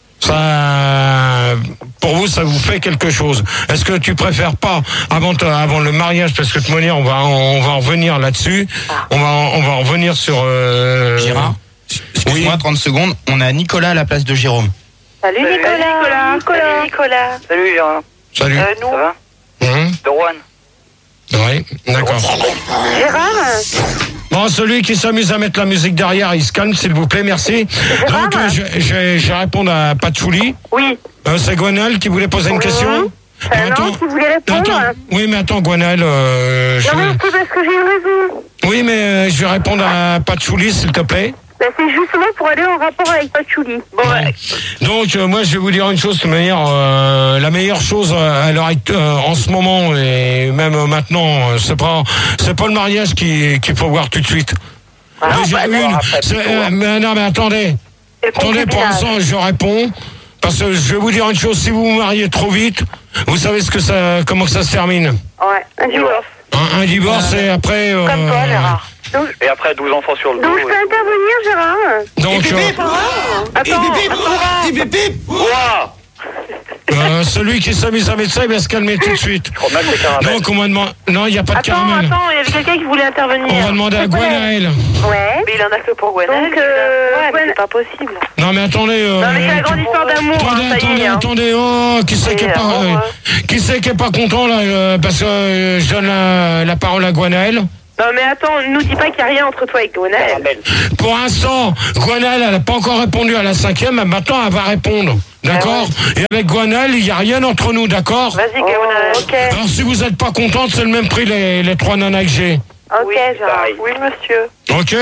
ça, pour vous, ça vous fait quelque chose? Est-ce que tu préfères pas, avant, te- avant le mariage, parce que de toute manière, on va, on va en revenir là-dessus, on va, en- on va en revenir sur, euh, Gérard, excuse-moi, oui. trente secondes. On a Nicolas à la place de Jérôme. Salut Salut, Nicolas. Nicolas. Salut Nicolas. Salut, Gérard. Salut. Euh, nous. Ça va? Mhm. De Rouen. Oui, d'accord. Gérard. Bon, celui qui s'amuse à mettre la musique derrière, il se calme, s'il vous plaît, merci. Donc, euh, je, je, je réponds à Patchouli. Oui. Euh, c'est Gwenaël qui voulait poser une question. Euh, non, qui voulait répondre. attends. Oui, mais attends, Gwenaël. Euh, je- Non, mais c'est parce que j'ai une raison. Oui, mais euh, je vais répondre à Patchouli, s'il te plaît. Ben, c'est justement pour aller en rapport avec Patchouli. Bon, ouais. Donc, euh, moi, je vais vous dire une chose, de toute manière, euh, la meilleure chose euh, à l'heure actuelle, euh, en ce moment, et même euh, maintenant, euh, c'est pas, c'est pas le mariage qui- qu'il faut voir tout de suite. Déjà, bah, une, après, c'est- plutôt, euh, hein. mais non, mais attendez. c'est le Attendez, pour concubinage. l'instant, je réponds. Parce que je vais vous dire une chose, si vous vous mariez trop vite, vous savez ce que ça, comment que ça se termine. Ouais, un divorce. Un, un divorce et après. euh, Comme toi, Gérard. Et après, douze enfants sur le dos. Donc, je peux intervenir, Gérard? Donc, euh, Attends, Ouah! Euh, celui qui s'amuse avec ça, il va se calmer tout de suite. Je crois bien que c'est caramel. Donc, on va demander. Non, il n'y a pas de Attends, caramel. attends, il y avait quelqu'un qui voulait intervenir. On va demander à Gwenaël. Ouais. Mais il en a que pour Gwenaël. Donc, euh, ouais, mais Gwen- c'est pas possible. Non, mais attendez. Euh, Non, mais c'est la grande histoire d'amour, hein, Attendez, ça y attendez, est. hein. attendez. Oh, qui c'est qui est Et pas, alors, euh, ouais. qui c'est qui est pas content là, euh, parce que euh, je donne la, la parole à Gwenaël. Non, mais attends, nous dis pas qu'il n'y a rien entre toi et Gwenaël. Caramel. Pour l'instant, Gwenaël, elle n'a pas encore répondu à la cinquième, mais maintenant elle va répondre. D'accord? Et avec Gwenaël, il n'y a rien entre nous, d'accord? Vas-y, Gwenaël. Ok. Alors si vous n'êtes pas contente, c'est le même prix les, les trois nanas que j'ai. Ok, Oui, Gérard. pareil. Oui, monsieur. Ok?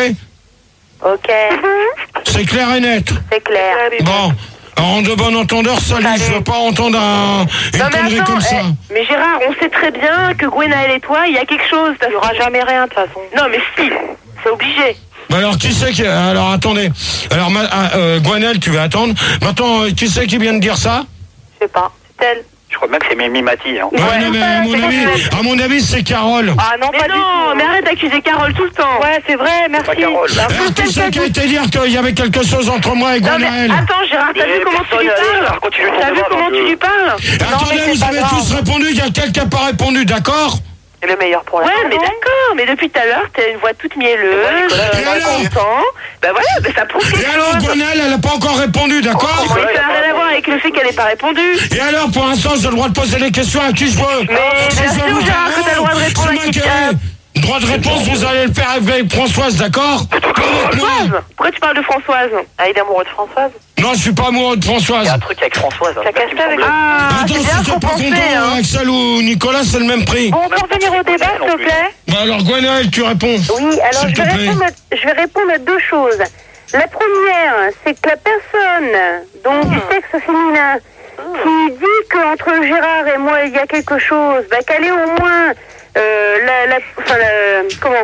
Ok. C'est clair et net. C'est clair. Bon. Alors, en de bon entendeur, salut, Allez. je veux pas entendre un, une Non, mais connerie attends, comme ça. eh, mais Gérard, on sait très bien que Gwenaël et toi, il y a quelque chose. Il n'y aura jamais rien, de toute façon. Non, mais si, c'est obligé. Bah alors qui c'est qui... Alors attendez. Alors ma... ah, euh, Gwenaël, tu vas attendre. Maintenant, euh, qui c'est qui vient de dire ça? Je sais pas, c'est elle. Je crois bien que c'est Mimi Mati. Hein. Ouais, non, mais à mon c'est avis, Gwenaël. à mon avis, c'est Carole. Ah non, pas mais du non, tout. mais arrête d'accuser Carole tout le temps. Ouais, c'est vrai, merci. pas Carole. Bah, Alors, faut qui quelqu'un c'est qui a qui- été dire qu'il y avait quelque chose entre moi et Non, mais Gwenaël? attends, Gérard, t'as Mais vu comment tu lui personne, allez, parles Gérard, continue ton T'as vu débat, comment donc, tu euh, lui parles Attendez, mais vous c'est avez pas tous grave. répondu, il y a quelqu'un qui n'a pas répondu, d'accord? C'est le meilleur pour la Ouais, mais d'accord, mais depuis tout à l'heure, t'as une voix toute mielleuse, Nicolas, euh, et alors content. Bah voilà, bah ça prouve Et quelque alors, chose. Gwenaël, elle n'a pas encore répondu, d'accord? Comment ça n'a rien à voir avec le fait qu'elle n'ait pas répondu. Et alors, pour l'instant, j'ai le droit de poser les questions à qui je veux. Mais Si bien je sûr, veux vous Gérard, dire, que t'as le droit de oh, répondre c'est à moi qui qui ai- t'as. Droit de réponse, vous allez le faire avec Françoise, d'accord? Avec moi. Françoise Pourquoi tu parles de Françoise Ah, il est amoureux de Françoise. Non, je suis pas amoureux de Il y a Françoise. un truc avec Françoise. hein, T'as c'est ça qui cassé me avec semble. Ah, Attends, c'est si bien t'es pas compensé, content, hein. Axel ou Nicolas, c'est le même prix. Bon, pour revenir au débat, s'il te plaît. Bah alors, Gwenaël, tu réponds. Oui, alors S'il je te vais, plaît. répondre à, je vais répondre à deux choses. La première, c'est que la personne, donc du sexe féminin, qui dit qu'entre Gérard et moi il y a quelque chose, bah, qu'elle ait au moins euh, la, la, enfin, la, comment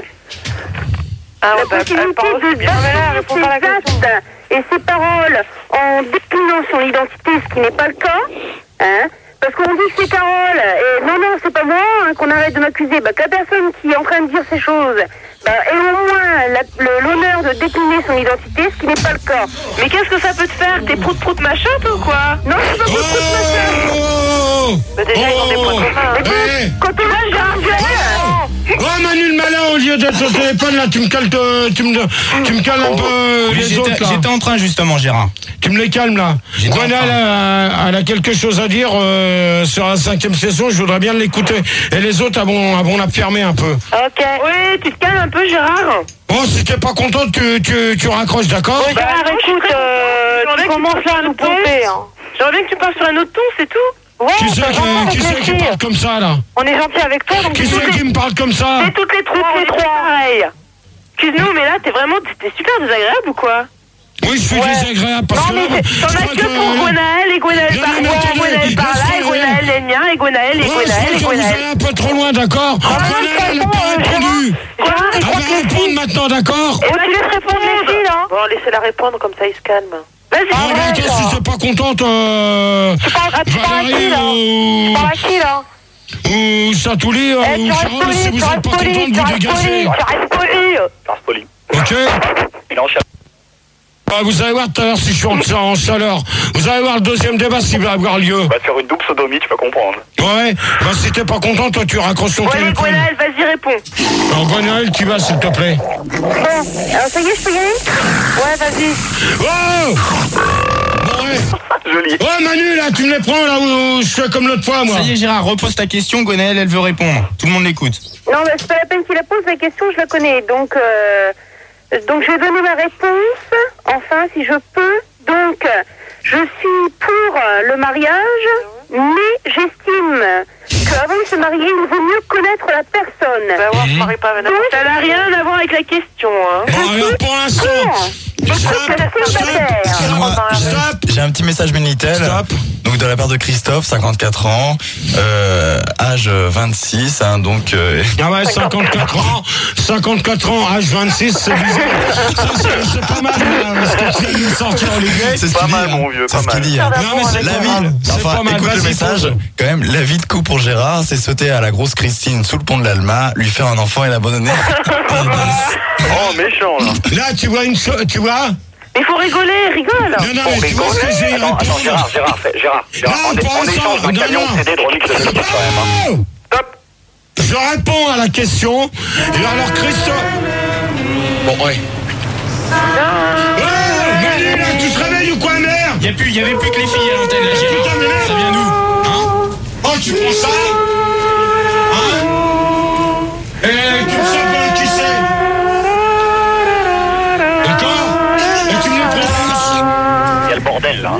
Ah, la ouais, bah, elle possibilité parle de aussi bien. Mais là, elle d'assumer répond ses pas à la question. actes et ses paroles en déclinant son identité, ce qui n'est pas le cas. Hein, parce qu'on dit que c'est Carole, et non, non, c'est pas moi, hein, qu'on arrête de m'accuser. Bah, que la personne qui est en train de dire ces choses bah, ait au moins la- le- l'honneur de décliner son identité, ce qui n'est pas le cas. Mais qu'est-ce que ça peut te faire? T'es prout-prout machin, toi, ou quoi? Non, c'est pas Oh, beaucoup de machin. oh, Mais déjà, ils ont des points communs. Eh, Quand on a Gérard Gérard, oh, Manu le malin, au lieu d'être au téléphone, là, tu me cales, te- tu me, tu me cales un peu Oui, les j'étais- autres, là. J'étais en train justement, Gérard. Tu me les calmes, là. J'étais en Gwenaël, train. a, elle a quelque chose à dire euh, sur la cinquième saison, je voudrais bien l'écouter. Et les autres, elles vont, elles vont la fermer un peu. ok. Oui, tu te calmes un peu, Gérard. Bon, si t'es pas contente, tu, tu, tu raccroches, d'accord? Bah, Gérard, non, je suis écoute, très euh, contente. tu J'aimerais que commences parles là à sur nous un autre ton. pomper, hein. J'aimerais bien que tu parles sur un autre ton, c'est tout. Ouais, Qui c'est ça va, qui, qui, c'est qui réfléchir. parle comme ça, là? On est gentil avec toi, donc Qui tu c'est sais- qui me parle comme ça? C'est toutes les trois, on les est tous trois. pareils. Excuse-nous, mais là, t'es vraiment, t'es super désagréable ou quoi? Oui, je suis Ouais. désagréable parce Non, que là, mais je t'en as crois que pour Gwenaël, et Gwenaël Non, par mais là, attendez, Gwenaël par là, et laisse-moi, Gwenaël les miens, et Gwenaël, et Ouais, je Gwenaël, et crois que vous Gwenaël. allez un peu trop loin, d'accord? Gwenaël, elle n'a pas répondu. Quoi? Elle va répondre maintenant, d'accord? Et bah, tu laisses répondre les filles, là. Bon, laissez-la répondre, comme ça il se calme. Vas-y, Ah, mais ouais, attends, si t'es pas contente, euh... Tu parles à, tu parles à qui, Valérie là Tu ou... parles à qui, là ou Satouli, euh, Eh, ou tu restes Charles, poli, si vous tu êtes restes pas poli, contente, tu vous restes dégagez. poli, tu restes poli. Lars Poli. Ok? Il est en chat. Bah, vous allez voir tout à l'heure si je suis en, en chaleur. Vous allez voir le deuxième débat s'il va avoir lieu. On va te faire une double sodomie, tu peux comprendre. Ouais, bah si t'es pas content, toi tu raccroches ton Ouais, allez, téléphone. Gwenaël, vas-y, réponds. Alors Gwenaël, tu vas s'il te plaît. Bon, alors ça y est, je peux y aller Ouais, vas-y. Oh Bon, ouais. Joli. Oh Manu, là, tu me les prends là où, où je fais comme l'autre fois, moi. Ça y est, Gérard, repose ta question. Gwenaël, elle veut répondre. Tout le monde l'écoute. Non, mais c'est pas la peine qu'il la pose, la question, je la connais. Donc, euh, donc je vais donner ma réponse, enfin, si je peux. Donc, euh, je suis pour euh, le mariage, mais j'estime qu'avant de se marier, il vaut mieux connaître la personne. Bah ouais, on se marie pas avec n'importe Donc, Ça n'a rien à voir avec la question, hein. Bon, alors pour l'instant, je stop, suis célibataire. Excuse-moi, stop, j'ai un petit message Minitel. stop. Donc de la part de Christophe, cinquante-quatre ans, euh, âge vingt-six, hein, donc euh, Ah ouais, cinquante-quatre ans, cinquante-quatre ans, âge vingt-six, c'est bizarre. Ça, c'est, c'est pas mal, là, ce que tu viens de sortir, Olivier. c'est ce Pas qu'il mal, dit, hein. mon vieux, C'est pas ce qu'il mal. dit. hein. Non, mais c'est La pas vie, mal. C'est enfin, pas mal. écoute le Vas-y, message. pose. Quand même, la vie de coup pour Gérard, c'est sauter à la grosse Christine sous le pont de l'Alma, lui faire un enfant et l'abandonner. Oh, méchant, là. Là, tu vois une chose, tu vois? Il faut rigoler, rigole. Non, non, mais tu vois ce que j'ai à Attends, attends, répondre. Gérard, Gérard, fais- Gérard, Gérard, Non, en, pour en l'instant, échange d'un non, camion non. C D de remix de Stop quand même. Hein. Oh. Stop. Je réponds à la question. Et alors, Christophe. Bon, ouais. Oh, Manu, là, tu te réveilles ou quoi, merde? Il n'y avait plus que les filles à l'antenne, là, Gérard. Putain, mais merde. Ça vient d'où? Hein? Oh, tu prends ça? Hein? Et tu me sauves qui c'est? D'accord? Et tu me les prends. Il y a le bordel là.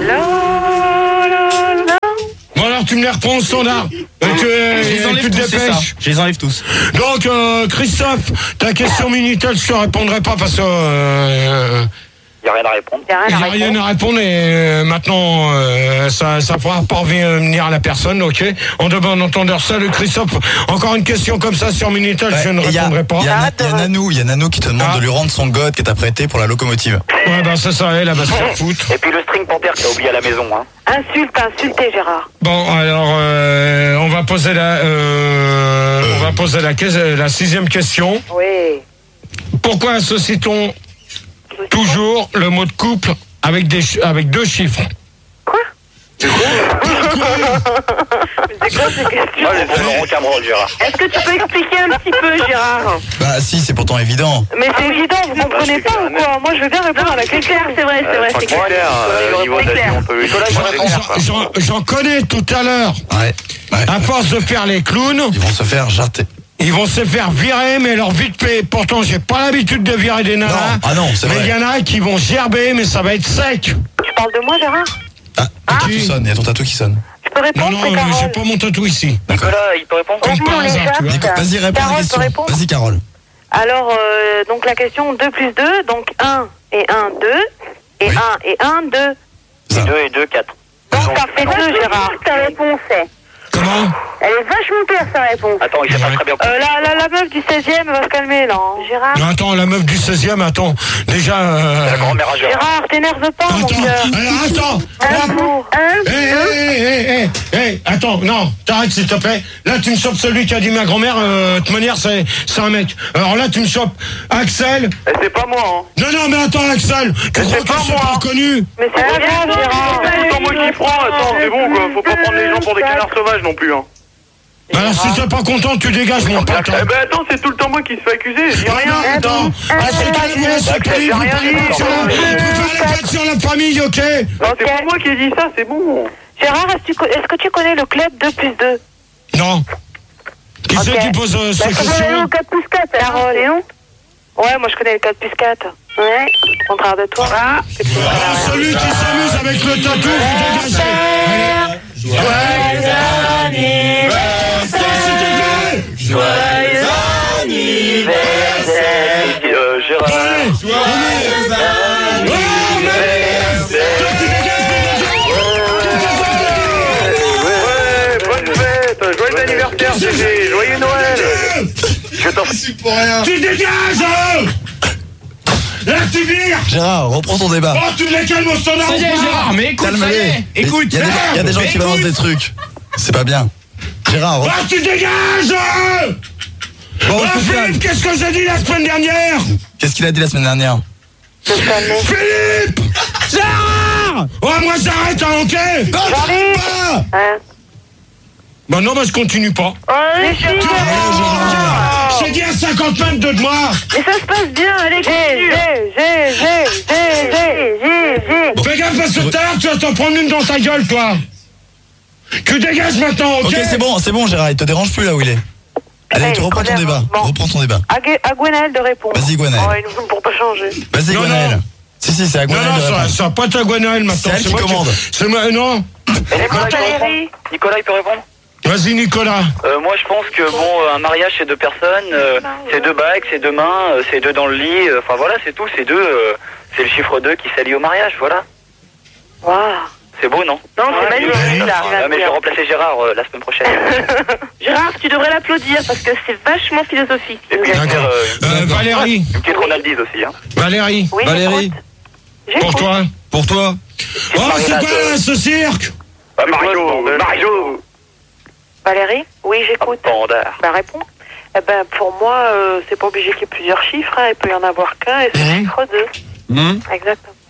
Bon, alors, tu me les reprends au standard. Et que, Je les et enlève tu te tous, c'est ça. dépêches. Je les enlève tous. Donc, euh, Christophe, ta question Minitel, je te répondrai pas parce que euh, Il n'y a rien à répondre. Il y a il rien n'y à a rien répondre. à répondre et euh, maintenant euh, ça ça pourra pas revenir à la personne, ok. En de bon entendeur, salut Christophe. Encore une question comme ça sur Minitel, je ne Et il y a, répondrai pas. il y a, Arrête de il y a Nanou, il y a Nanou qui te demande Ah. de lui rendre son god qui t'a prêté pour la locomotive. Ouais, bah c'est ça, elle, elle va se faire foutre. Et puis le string panthère que t'as oublié à la maison. Hein. Insulte, insultez Gérard. Bon, alors euh, on va poser la euh, on va poser la que- la sixième question. Oui. Pourquoi associe-t-on toujours le mot de couple avec des chi- avec deux chiffres? Quoi? C'est quoi ces questions? Ah, les bons Laurent Cameron, Gérard. Est-ce que tu peux expliquer un petit peu, Gérard? Bah si, c'est pourtant évident. Mais c'est évident, vous comprenez pas ou quoi? Moi, je veux bien répondre à la question. C'est vrai, c'est vrai, c'est clair. C'est clair. Nicolas, il va répondre. J'en- J'en j'en connais tout à l'heure. Ouais. ouais. À force de faire les clowns, Ils vont se faire jarter. ils vont se faire virer, mais leur vite fait. Pourtant, j'ai pas l'habitude de virer des nanas. Non, ah non, c'est mais vrai. il y en a qui vont gerber, mais ça va être sec. Tu parles de moi, Gérard? Ah, ton tatou qui sonne, il y a ton tatou qui sonne. Tu peux Non, répondre, non, c'est euh, Carole. j'ai pas mon tatou ici. Nicolas, il peut répondre. Comme Oui, par on hasard, échappe. tu vois. Nico, vas-y, réponds à Carole la peut question. répondre Vas-y, Carole. Alors, euh, donc la question deux plus deux, donc un et un, deux, et Oui. un et un, deux. Ça. deux et deux, quatre. Donc ça fait deux, Gérard. Ta réponse est. Comment? Elle est vachement claire, sa réponse. Attends, il sait pas très bien. Euh, la, la, la meuf du seizième va se calmer, là. hein. Gérard. Non, attends, la meuf du seizième, attends. Déjà. Euh... La grand-mère à Gérard. Gérard, t'énerve pas, mon Attends, cœur. alors attends. Un mot. Un, Hé, hé, hé, hé, hé, attends, non, t'arrêtes s'il te plaît. Là, tu me chopes celui qui a dit ma grand-mère, euh, de toute manière, c'est, c'est un mec. Alors là, tu me chopes Axel. Eh, c'est pas moi, hein. Non, non, mais attends, Axel, tu crois que je suis pas reconnu? Mais c'est pas grave, Gérard. C'est pas moi qui prends, attends, c'est bon quoi. Faut pas prendre les gens pour des canards sauvages non plus, hein. Alors, si t'es pas content, tu dégages, mon pote. Eh ben attends, c'est tout le temps moi qui se fait accuser. Je dis Ah rien. non, attends. Ah, c'est calme, là, c'est Bah, poli, j'ai vous rien parlez dit, pas sur la- pardon. vous parlez pas sur la famille, ok? Non, c'est pas moi qui ai dit ça, c'est bon. Gérard, est-ce que, tu co- est-ce que tu connais le club deux plus deux? Non. Qui c'est Ok. qui pose euh, ces questions? quatre plus quatre, Carole. Ouais, moi je connais le quatre plus quatre. Ouais. Au contraire de toi. Ah, Alors, celui qui s'amuse avec le tatou, vous dégagez. Allez. Joyeux anniversaire, s'il te plaît. Euh, Gérard. Allez. Oh, merde. Toi, tu dégages, Ouais, bonne fête. Joyeux anniversaire, Gégé. Joyeux Noël. Je t'en tu dégages. Là, tu vires. Gérard, reprends ton débat. Oh, tu me les calmes au standard. Ça y est, Gérard, mais écoute, ça y Calme-les. est. Écoute, Il y a des, il y a des gens qui balancent des trucs. C'est pas bien. Gérard, Oh, re- tu dégages. bon, Oh, on se calme. Philippe, qu'est-ce que j'ai dit la semaine dernière? Qu'est-ce qu'il a dit la semaine dernière? Philippe. Gérard. Oh, moi, j'arrête, hein, ok? Jean-Luc. Ah. Hein? Bah non, bah je continue pas. Ouais, Tu vois, j'ai dit à cinquante mètres de moi. Mais ça se passe bien, allez, continue. G, G, G, G, G, G, G. Fais gaffe parce que tout à l'heure, tu vas t'en prendre une dans ta gueule, toi. Tu dégages maintenant, ok? Ok, c'est bon, c'est bon, Gérard, il te dérange plus là où il est. Allez, Allez, tu reprends ton colère, débat. bon. Reprends ton débat. À, Gu- à Gwenaël de répondre. Vas-y, Gwenaël. Oh, il nous pour pas changer. Vas-y, Non, Gwenaël. non. Si, si, c'est à Non, Gwenaël non, de ça, répondre. ça va pas être à Gwenaël maintenant. C'est elle qui moi commande. C'est moi, non. Et Nicolas, il peut Valérie. répondre. Nicolas, il peut répondre. Vas-y, Nicolas. Euh, moi, je pense que bon, euh, un mariage c'est deux personnes, euh, c'est deux bagues, c'est deux mains, euh, c'est deux dans le lit. euh, Enfin voilà, c'est tout. C'est deux. euh, c'est le chiffre deux qui s'allie au mariage. Voilà. Waouh. C'est beau, non? Non, c'est magnifique, là. Ah, mais je vais remplacer Gérard euh, la semaine prochaine. Gérard, tu devrais l'applaudir parce que c'est vachement philosophique. Et puis une, petite, D'accord. euh, Euh, Valérie. une petite Ronaldise aussi. Hein. Valérie. Oui, Valérie, j'écoute. Pour toi. pour toi. Oh, c'est quoi là, ce cirque? Bah, Mario, Mario. Valérie. Oui, j'écoute. Bandard. Bah, réponds. Eh ben, pour moi, euh, c'est pas obligé qu'il y ait plusieurs chiffres. Hein. Il peut y en avoir qu'un et c'est le Mhm. chiffre deux. Hmm Exactement.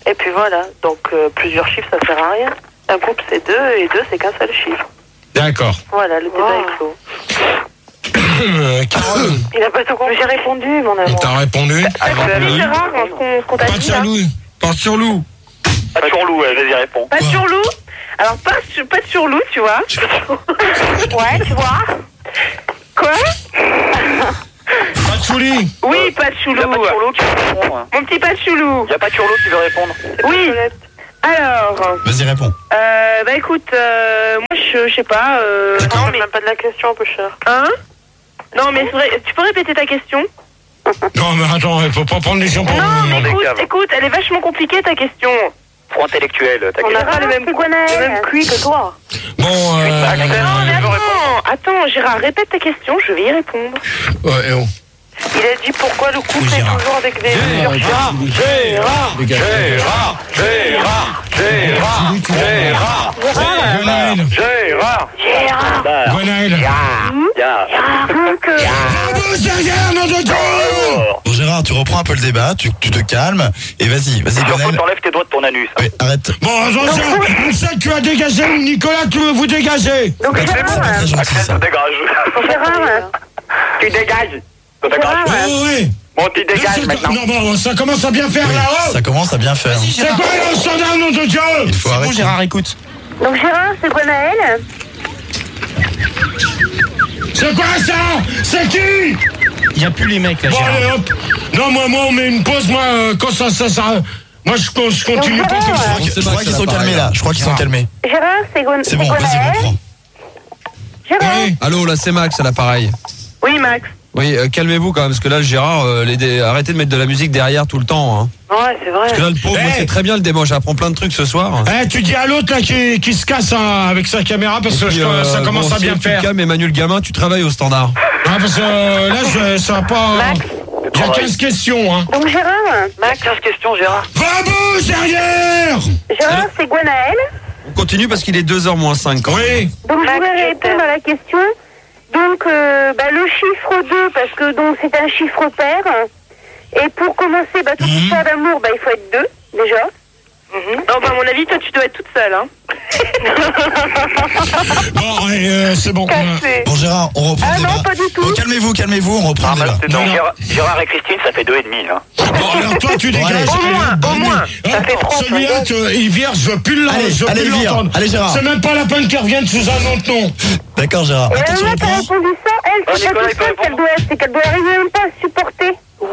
Et puis voilà, donc euh, plusieurs chiffres, ça sert à rien. Un couple, c'est deux, et deux, c'est qu'un seul chiffre. D'accord. Voilà, le débat Wow. est clos. Euh, Carole, Il a pas tout compris. J'ai répondu, mon amour. t'as répondu. Ah, tu as vu, Gérard, ce qu'on- ce qu'on t'a Pas de dit, là. jaloux. Pas sur loup. Pas de surloup, ouais, vas-y, réponds. Pas de surloup. Alors, pas, sur- pas de surloup, tu vois. Ouais, tu vois. Quoi? Pas de chouli. Oui, pas de Y choulou. a pas de surloup qui veut répondre. Mon petit pas de choulou. Y a pas de surloup qui veut répondre. Oui. Alors, Vas-y, réponds. euh, bah écoute, euh, moi je je sais pas. Euh, D'accord. non, mais même pas de la question, un peu cher. Hein? Non, mais c'est vrai, tu peux répéter ta question? Non, mais attends, il faut pas prendre les gens pour Non, mais demander écoute, cave. écoute, elle est vachement compliquée ta question. Trop intellectuel, ta On n'a question. pas le même, le même cuit que toi. Bon, euh, Bah, Axel, Non, mais tu veux répondre. attends, attends, Gérard, répète ta question, je vais y répondre. ouais, eh oh. Il a dit pourquoi le couple Oui, est Gérard. toujours avec des... Gérard, Gérard, Gérard, Gérard, Gérard, Gérard, Gwenaël. Gérard, Gérard. Gérard. Gwenaël. Ya. Donc, euh, Bravo, derrière, nom de Dieu. Alors, Bon, Gérard, tu reprends un peu le débat, tu, tu te calmes, et vas-y, vas-y, surtout, Gwenaël. t'enlèves tes doigts de ton anus. Oui, arrête. Bon, attention, on sait que tu as dégagé, Nicolas, tu veux vous dégager. donc C'est Gérard, très gentil, Axel, ça. tu dégages. Gérard, Tu dégages. Tu dégages. Gérard. Oh, ouais. Bon, tu Là, dégages c'est- maintenant. Non, bon, ça commence à bien faire Oui, là-haut. ça commence à bien faire. C'est quoi le standard, nom de Dieu? Il faut Bon, arrêter. Gérard, écoute. Donc Gérard, c'est Gwenaël. C'est quoi ça? C'est qui? Il n'y a plus les mecs, là, Bon, Gérard. allez, hop. Non, moi, moi, on met une pause, moi, euh, quand ça, ça, ça... Moi, je, con- je continue pas comme ça. Je crois que- je crois qu'ils sont calmés là. Je crois qu'ils sont calmés. Gérard, c'est Gwen- C'est bon, vas-y, Gwenaël. reprends. Gérard. Oui. Allô, là c'est Max à l'appareil. Oui, Max. Oui, euh, calmez-vous quand même, parce que là, le Gérard, euh, les dé- arrêtez de mettre de la musique derrière tout le temps. Hein. Ouais, c'est vrai. Parce que là, le pauvre, Hey. c'est très bien le démo, j'apprends plein de trucs ce soir. Eh, tu dis à l'autre là qui, qui se casse hein, avec sa caméra parce que Et puis, je- euh, ça commence bon, à bien si tu faire. te calmes, Emmanuel Gamin, tu travailles au standard. Ah, parce que euh, là, je, ça va pas. Max. Il y a quinze questions. Hein. Donc Gérard, Max. quinze questions, Gérard. Bravo, derrière. Gérard, c'est Gwenaël. On continue parce qu'il est deux heures moins cinq. Oui. Donc je Max, voudrais je répondre t'aime. à la question. Donc euh, bah, le chiffre deux, parce que donc c'est un chiffre pair. Et pour commencer, bah, toute histoire d'amour, bah, il faut être deux, déjà. Non, bah, à mon avis, toi, tu dois être toute seule, hein. Bon, et, euh, c'est bon. Cassé. Bon, Gérard, on reprend Ah le débat. non, pas du tout. Bon, calmez-vous, calmez-vous, on reprend Ah, le bah, débat. c'est Non, donc non. Gérard, Gérard et Christine, ça fait deux et demi. Hein. Bon, alors toi, tu Bon, dégages. allez. Au moins, Allez, au moins. allez. Ça fait Oh, trente, celui-là, regarde. tu- il vire, je veux plus Allez, l'entendre. Je veux allez, plus vire. l'entendre. Allez, Gérard. C'est même pas la peine qu'il revienne sous un autre nom. D'accord, Gérard. Et la Attention, nana qui a reprends. répondu ça, elle, Ah, c'est pas Nicolas, tout il peut seul qu'elle répondre. doit, c'est qu'elle doit arriver même pas à supporter. Waouh,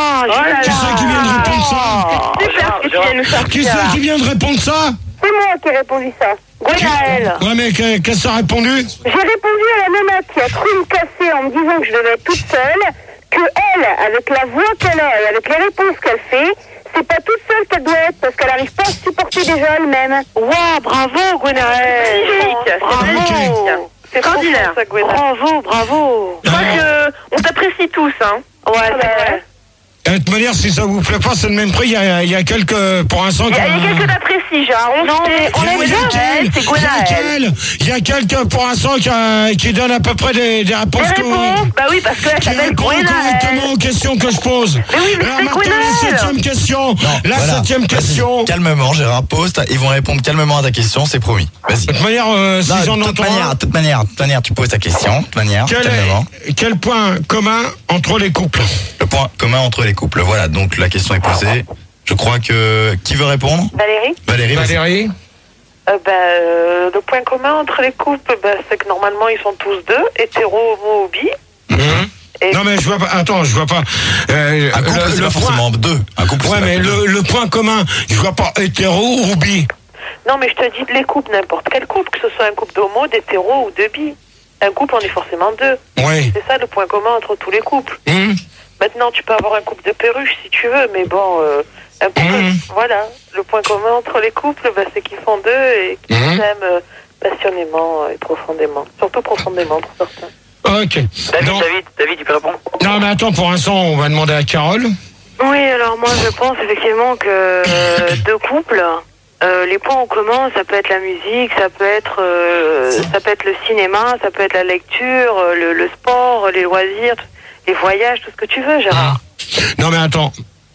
là Qui là. c'est qui vient de répondre ça? Super ce que tu viens de nous sortir. Qui c'est qui vient de répondre ça? C'est moi qui ai répondu ça. Gwenaël. Ouais, mais que- qu'est-ce que ça a répondu? J'ai répondu à la nana qui a cru me casser en me disant que je devais être toute seule, que elle, avec la voix qu'elle a et avec les réponses qu'elle fait, c'est pas toute seule qu'elle doit être parce qu'elle n'arrive pas à se supporter déjà elle-même. Waouh, bravo, Gwenaël. Magnifique, C'est bravo. magnifique. C'est extraordinaire. Bravo, bravo. Je crois que on t'apprécie tous, hein. Ouais, c'est vrai. De toute manière, si ça vous plaît pas, c'est le même prix. Il y a, il y a quelques, pour l'instant, Il y a, il y a quelques d'apprécie, genre. On Non, sait, mais on Il y a- aime il y a bien quel- elle, c'est il y a Gwenaël. quel- Il y a quelques, pour l'instant, qui, a- qui donne à peu près des, des réponses. Les que- réponses, bah oui, parce qu'elle qui s'appelle répond Gwenaël. correctement aux questions que je pose. Mais oui, mais Alors c'est maintenant, Gwenaël. la septième question. Non, la voilà. septième Vas-y, question. De Calmement, Gérard, pose. ta- Ils vont répondre calmement à ta question, c'est promis. Vas-y. toute manière, euh, si Non, j'en de toute entends manière, un, de toute manière, de toute manière, tu poses ta question, de toute manière, quel, calmement. est, quel point commun entre les couples? Le point commun entre les couples. Voilà, donc la question est posée. Je crois que... Qui veut répondre? Valérie. Valérie, vas-y. Valérie? Euh, bah, euh, le point commun entre les couples, bah, c'est que normalement ils sont tous deux, hétéro, homo ou bi. Mhm. Et- Non mais je vois pas. Attends, je vois pas. Euh, Un couple, le- c'est le pas point- forcément deux. Un couple, Ouais, c'est mais pas le, le point commun, je vois pas hétéro ou bi. Non, mais je te dis les couples, n'importe quel couple, que ce soit un couple d'homo, d'hétéro ou de bi. Un couple, on est forcément deux. Oui. C'est ça le point commun entre tous les couples. Hum. Maintenant, tu peux avoir un couple de perruches si tu veux, mais bon, euh, un couple, Mhm. voilà. Le point commun entre les couples, bah, c'est qu'ils sont deux et qu'ils Mhm. s'aiment euh, passionnément et profondément. Surtout profondément pour certains. Ok. David, Non. David, David, tu peux répondre? Non, mais attends, pour l'instant, on va demander à Carole. Oui, alors moi je pense effectivement que euh, deux couples, euh, les points en commun, ça peut être la musique, ça peut être, euh, ça peut être le cinéma, ça peut être la lecture, euh, le, le sport, les loisirs, les voyages, tout ce que tu veux, Gérard. Non, mais attends.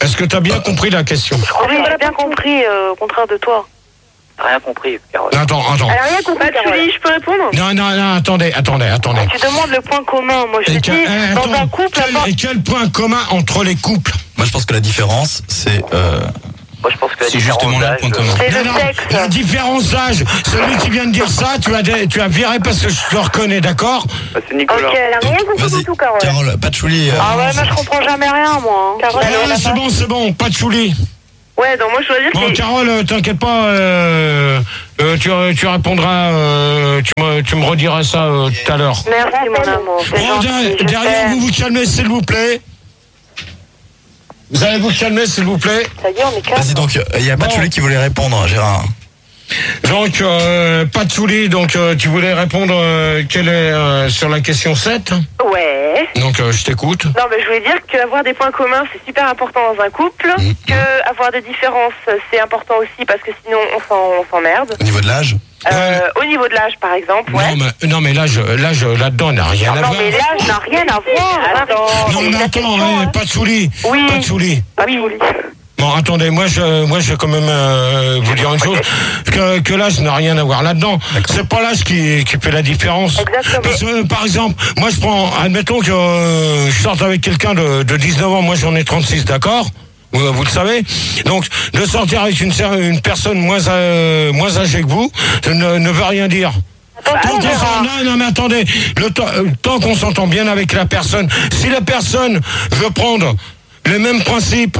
Est-ce que tu as bien compris la question? Oui, j'ai bien compris, euh, au contraire de toi. T'as rien compris, Carole. Attends, attends. Elle a rien compris, Carole. Patchouli, je peux répondre? Non, non, non, attendez, attendez, attendez. Tu demandes le point commun. Moi, je Et te que- dis, eh, dans attends, un couple, quel, d'abord- et quel point commun entre les couples? Moi, je pense que la différence, c'est... Euh, Moi, je pense que la C'est différence justement là le d'âge, point commun. c'est Non, le non, sexe. la différence d'âge, celui qui vient de dire ça, tu as, dé- tu as viré parce que je te reconnais, d'accord? euh, C'est Nicolas. Ok, Elle a rien compris vas-y, du tout, Carole. Carole, Patchouli. euh, Ah ouais, mais je comprends jamais rien, moi. Hein. Carole, Ah, elle a c'est pas- bon, c'est bon, pas de chouli. Ouais, donc moi, je dois dire Bon, que... Carole, euh, t'inquiète pas, euh, euh, tu, tu répondras, euh, tu, me, tu me rediras ça euh, tout à l'heure. Merci, mon amour. C'est Bon, gentil, derrière, je derrière t'aime. vous vous calmez, s'il vous plaît. Vous allez vous calmer, s'il vous plaît. Ça y est, on est calme. Vas-y, donc, il y a Patchouli qui voulait répondre, Gérard. Donc, euh, pas de chouli, donc euh, tu voulais répondre euh, quelle est, euh, sur la question sept. Ouais. Donc, euh, je t'écoute. Non, mais je voulais dire qu'avoir des points communs, c'est super important dans un couple. Mmh. Que avoir des différences, c'est important aussi parce que sinon, on s'en- on s'emmerde. Au niveau de l'âge? Euh, au niveau de l'âge, par exemple, ouais. Non, mais, non, mais l'âge, l'âge là-dedans n'a rien à Non, voir. mais l'âge n'a rien à voir. Attends. Non, mais attends, hein, pas de chouli. Oui. Pas de chouli. Oui. Bon, attendez, moi je, moi je vais quand même euh, vous dire une chose, que, que l'âge n'a rien à voir là-dedans. C'est pas l'âge qui, qui fait la différence. Exactement. Parce que, euh, par exemple, moi je prends, admettons que euh, je sorte avec quelqu'un de, de dix-neuf ans, moi j'en ai trente-six, d'accord? Vous, vous le savez. Donc, de sortir avec une, ser- une personne moins, euh, moins âgée que vous ne, ne veut rien dire. Tant qu'on s'en- non, non, mais attendez, le temps, euh, tant qu'on s'entend bien avec la personne, si la personne veut prendre les mêmes principes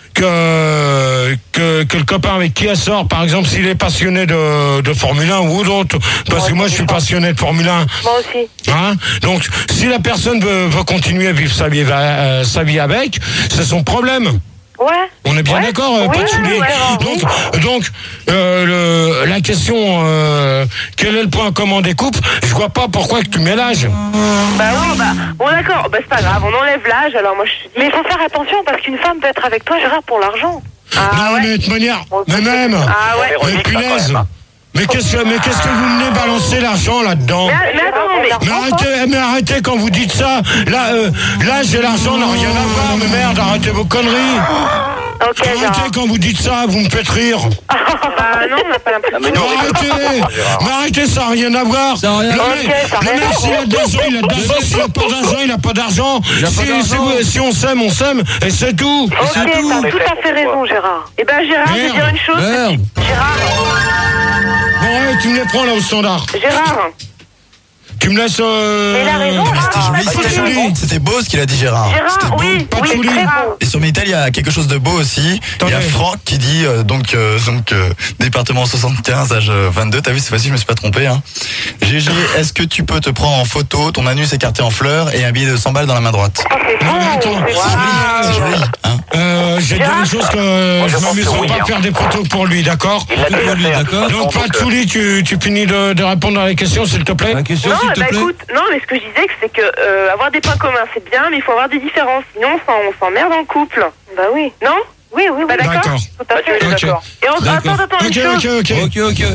que, que, que le copain avec qui elle sort, par exemple, s'il est passionné de, de Formule un ou d'autres, parce que moi je suis passionné de Formule un. Moi aussi. Hein? Donc, si la personne veut, veut continuer à vivre sa vie, euh, sa vie avec, c'est son problème. Ouais. On est bien Ouais. d'accord, euh, Oui, pas de souliers. ouais, ouais, Donc, donc euh, le, la question, euh, quel est le point commun des couples? Je vois pas pourquoi que tu mets l'âge. Bah oui, bah, bon d'accord, bah c'est pas grave, on enlève l'âge, alors moi je te dis... Mais il faut faire attention parce qu'une femme peut être avec toi, Gérard, pour l'argent. Ah non, ouais. mais de toute manière, mais même, Ah ouais. mais punaise, mais qu'est-ce que, mais qu'est-ce que vous venez balancer l'argent là-dedans? Mais, mais attends, mais... Mais arrêtez, mais arrêtez quand vous dites ça. Là, euh, l'âge et l'argent n'ont rien à voir, mais merde, arrêtez vos conneries. Ok, Gérard. Arrêtez quand vous dites ça, vous me faites rire. Bah non, on n'a pas l'impression. Mais arrêtez, mais arrêtez, ça n'a rien à voir. Ça a rien Le à voir. mec, Ok, ça a le rien mec, à s'il a de l'argent, il a de l'argent. S'il a pas d'argent, il a pas d'argent. Il a pas Si, d'argent. si vous- si on s'aime, on s'aime, et c'est tout. Ok, C'est tout. t'as tout à fait raison, Gérard. Eh ben Gérard, je vais Merde. dire une chose. Merde. Gérard, Bon, ouais, tu me les prends là au standard. Gérard, Tu me laisses. Euh... Mais il a raison, Mais c'était Ah, joli, pas de c'était souci. joli. C'était beau ce qu'il a dit, Gérard. C'était Gérard, beau. oui, pas de oui, chouli. très beau. Et sur Minitel, il y a quelque chose de beau aussi. Il y a Attendez. Franck qui dit, euh, donc, euh, donc euh, département soixante-quinze, âge euh, vingt-deux. T'as vu, cette fois-ci, je me suis pas trompé. Hein. G G, est-ce que tu peux te prendre en photo, ton anus écarté en fleurs et un billet de cent balles dans la main droite? Oh, c'est Non, mais beau, attends, c'est c'est beau. C'est joli, hein. Euh, je vais te dire une chose que euh, je je pense m'amuserai que oui, pas à hein. faire des photos pour lui, d'accord? Il l'a Tout déjà pour lui, fait, hein, d'accord. de toute Donc, façon, pas de donc, euh, chouli, tu, tu finis de, de répondre à la question, s'il te plaît? La question, Non, s'il te bah plaît. écoute, non, mais ce que je disais, c'est que euh, avoir des points communs, c'est bien, mais il faut avoir des différences. Sinon, on s'en- on s'emmerde en couple. Bah oui. Non? Oui, oui, oui. Bah d'accord. D'accord. Tout à fait. Ok. D'accord. Et on, D'accord. attends, attends, Ok, une chose. ok, ok. Ok, ok.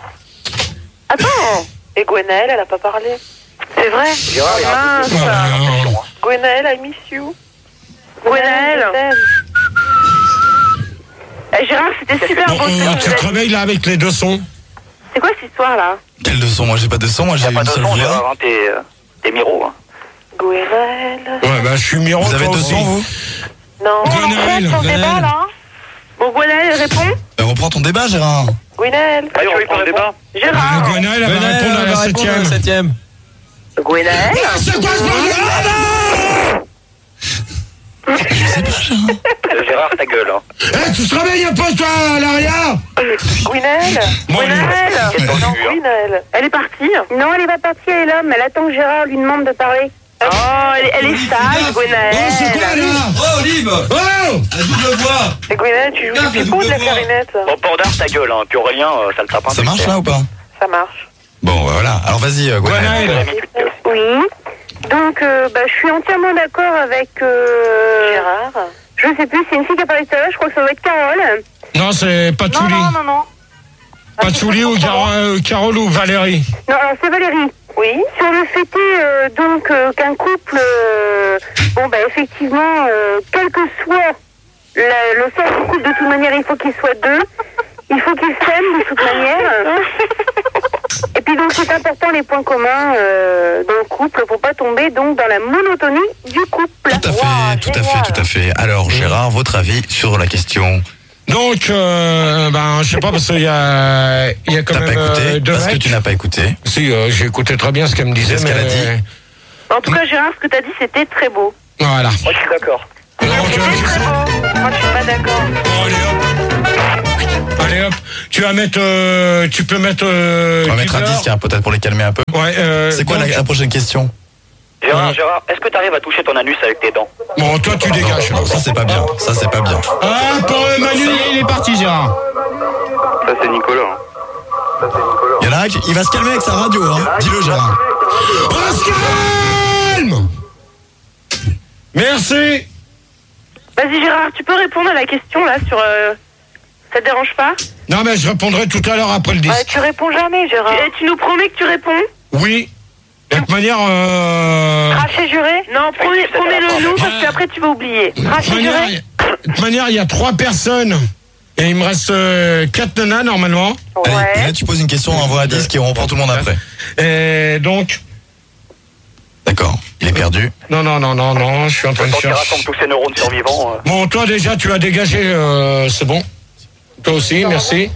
Attends. Et Gwenaëlle, elle a pas parlé. C'est vrai. Gérard, il y a un Mince. peu de- Ah, non. Gwenaëlle, I miss you. Gwenaëlle. Eh, Gérard, c'était super Bon, beau. ce que euh, tu tu nous as te dit. réveilles là avec les deux sons. C'est quoi cette histoire là? Quel de son? Moi, j'ai pas de son. Moi, Il j'ai n'y a pas une de seule son, voix. Gérard, hein, t'es euh, t'es Miro. Hein. Gwenaëlle. Ouais, bah je suis Miro. Vous avez toi deux aussi. sons, vous? Non. Gwenaëlle, Son Gwenaëlle. débat là. Bon, Gwenaëlle, elle répond. Ben, reprends ton débat, Gérard. Gwenaëlle. Allez, on reprend le débat. Gérard. Euh, Gwenaëlle, elle va Gwenaëlle, répondre à elle la va répondre à la septième. septième. Gwenaëlle. C'est quoi ce bordel? Je sais pas, Gérard. Euh, Gérard, ta gueule. Hein. Eh, tu te réveilles un peu, toi, Laria? Gwenaëlle. Moi, Gwenaëlle. Quel Non, tendu, hein. Gwenaëlle. Elle est partie. Non, elle est pas partie, elle est là, mais elle attend que Gérard lui demande de parler. Oh, elle, elle est sage, Oh, c'est quoi, Gwenaëlle. là? Oh, Olive. Oh! La double voix. Et Gwenaëlle, tu joues Regarde, du la pipeau ou de la double voix. clarinette? Bon, Pordard, ta gueule. Hein. Puis Aurélien, euh, ça le tape un Ça peu. marche, là, ou pas? Ça marche. Bon, bah, voilà. Alors, vas-y, euh, Gwenaëlle. Gwenaëlle. Oui. Donc, euh, bah, je suis entièrement d'accord avec... Euh, Gérard. je sais plus, c'est une fille qui a parlé tout à l'heure, je crois que ça doit être Carole. Non, c'est pas Non, Chouli. non, non, non. Pas Chouli ou Car- euh, Carole ou Valérie. Non, alors c'est Valérie. Oui. Sur le fait est, euh, donc euh, qu'un couple, euh, bon bah effectivement, euh, quel que soit le, le soir du couple, de toute manière, il faut qu'ils soient deux. Il faut qu'ils s'aiment de toute manière. Et puis donc c'est important les points communs euh, dans le couple pour pas tomber donc dans la monotonie du couple. Tout à fait, Wow, tout à génial. fait, tout à fait. Alors Gérard, votre avis sur la question? Donc, euh, ben, je sais pas, parce qu'il y a, il y a quand T'as même pas écouté euh, deux parce que mecs. tu n'as pas écouté. Si, euh, j'ai écouté très bien ce qu'elle me disait. Qu'est-ce mais... qu'elle a dit? En tout cas, Gérard, ce que t'as dit, c'était très beau. Voilà. Moi, je suis d'accord. Donc, C'était très beau. Moi, je suis pas d'accord. euh, allez hop. Allez hop. Tu vas mettre, euh, tu peux mettre. Euh, On va mettre un Tinder. disque hein, peut-être pour les calmer un peu. Ouais. Euh, C'est quoi donc- la, la prochaine question? Gérard, Ouais. Gérard, est-ce que tu arrives à toucher ton anus avec tes dents? Bon, toi, tu dégages. Non, ça c'est pas bien. Ça c'est pas bien. Ah, pour euh, Manu. Il est parti, Gérard. Ça, c'est Nicolas. Il y en a un qui il va se calmer avec sa radio. Hein. Dis-le Gérard. On se calme. Merci. Vas-y, Gérard, tu peux répondre à la question là sur. Euh... Ça te dérange pas? Non, mais je répondrai tout à l'heure après le disque. Ouais, tu réponds jamais, Gérard. Et tu nous promets que tu réponds? Oui. De toute manière, euh... Craché juré? Non, promets- promets-le nous parce qu'après tu vas oublier. de toute Craché manière, juré? de toute manière, il y a trois personnes. Et il me reste euh, quatre nanas, normalement. Allez, et Ouais. là tu poses une question, on envoie un disque et on reprend tout le monde après. Et donc... D'accord. Il est perdu. Non, non, non, non, non, je suis en train de Quand il chercher. rassemble tous ces neurones survivants. euh, Bon, toi déjà, tu as dégagé, euh, c'est bon. Toi aussi, merci.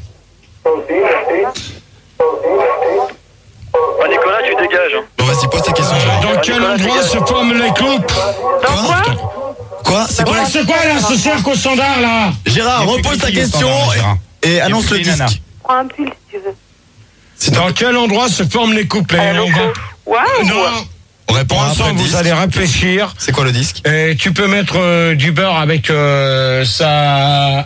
Ah, Nicolas, tu dégages. hein. Bon vas-y, pose ta question Gérard. Dans quel endroit se forment les couples? Dans quoi? Quoi? C'est quoi Ouais, la... c'est quoi là, ce cirque au standard là? Gérard, Il y a plus repose que ta les filles, question standard, Gérard. et, et Il y a annonce plus le que les nanas. disque. Prends un pull si tu veux. C'est Dans quel endroit se forment les couples? Et on va- Waouh! Non, On répond pour après l'instant, le vous disque. allez réfléchir. C'est quoi le disque? Et tu peux mettre euh, du beurre avec euh, ça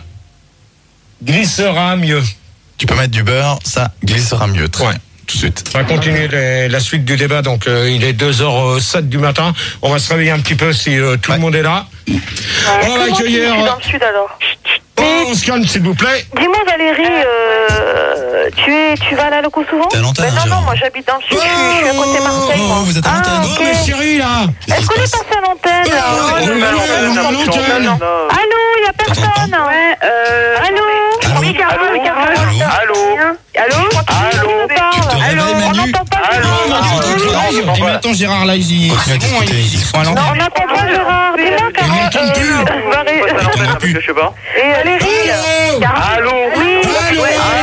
glissera mieux. Tu peux mettre du beurre, ça glissera mieux. Très Ouais. bien. Tout de suite. On va continuer les- la suite du débat. Donc, euh, il est deux heures sept du matin. On va se réveiller un petit peu si euh, tout Ouais. le monde est là. On va accueillir. Je suis dans le sud alors. Oh, on se calme, s'il vous plaît. Dis-moi Valérie, euh, tu, es, tu vas à la loco souvent? T'es à l'antenne, Ben non, Gérard. non, moi j'habite dans le sud, je, suis- je suis à côté de Marseille. Oh, moi. vous êtes à Ah, l'antenne. Oh, ok. mais chérie, là. Est-ce qu'on est passé à l'antenne? Oh, là on est à l'antenne. Allô, il y a personne? Ouais, euh... Allô? Allô? Oui, Carole, Allô? Carole. Allô? Allô? Allô? Tu te Allô? réveilles, On Manu? n'entend pas Allô? Gérard. Et maintenant, Gérard, là, il Continue à c'est bon, discuter, ils ils sont à Non, l'antenne. on n'entend pas Gérard. Dis-moi, Carole. n'entend plus. euh, Valérie- Ouais, ça l'antenne, parce que je sais pas. Et Valérie? Allô? Carole. Allô? Oui. Allô?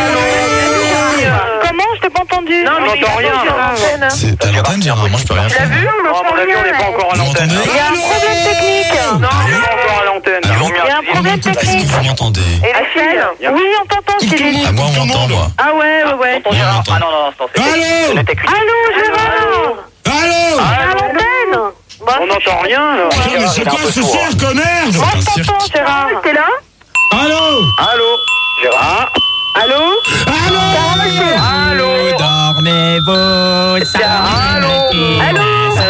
Comment? Je t'ai pas entendu. Non, mais j'entends rien, là. C'est t'es à l'antenne Gérard, moi je peux rien Tu l'as faire. vu? On Non, à n'entend mon avis, on n'est rien. pas encore à Vous l'antenne. m'entendez? Il y a un problème technique. Non, on n'est pas encore à l'antenne. Ils ont mis Il y a un un problème Est-ce que technique. vous m'entendez? Et les filles? Oui, on t'entend, Céline. Ah moi on m'entend moi. Ah ouais, ouais, ouais. Tonton Gérard. Ah non, non, non, c'est Allô? ce n'était qu'une- Allô, Gérard? Allô? À l'antenne? Bah, On n'entend rien, là. Putain, mais c'est quoi ce cirque, merde? Moi, un je cirque. t'entends, Gérard. T'es là? Allô? Allô? Gérard? Allô? Allô? Allô? Dormez-vous, ça Allô? Allô?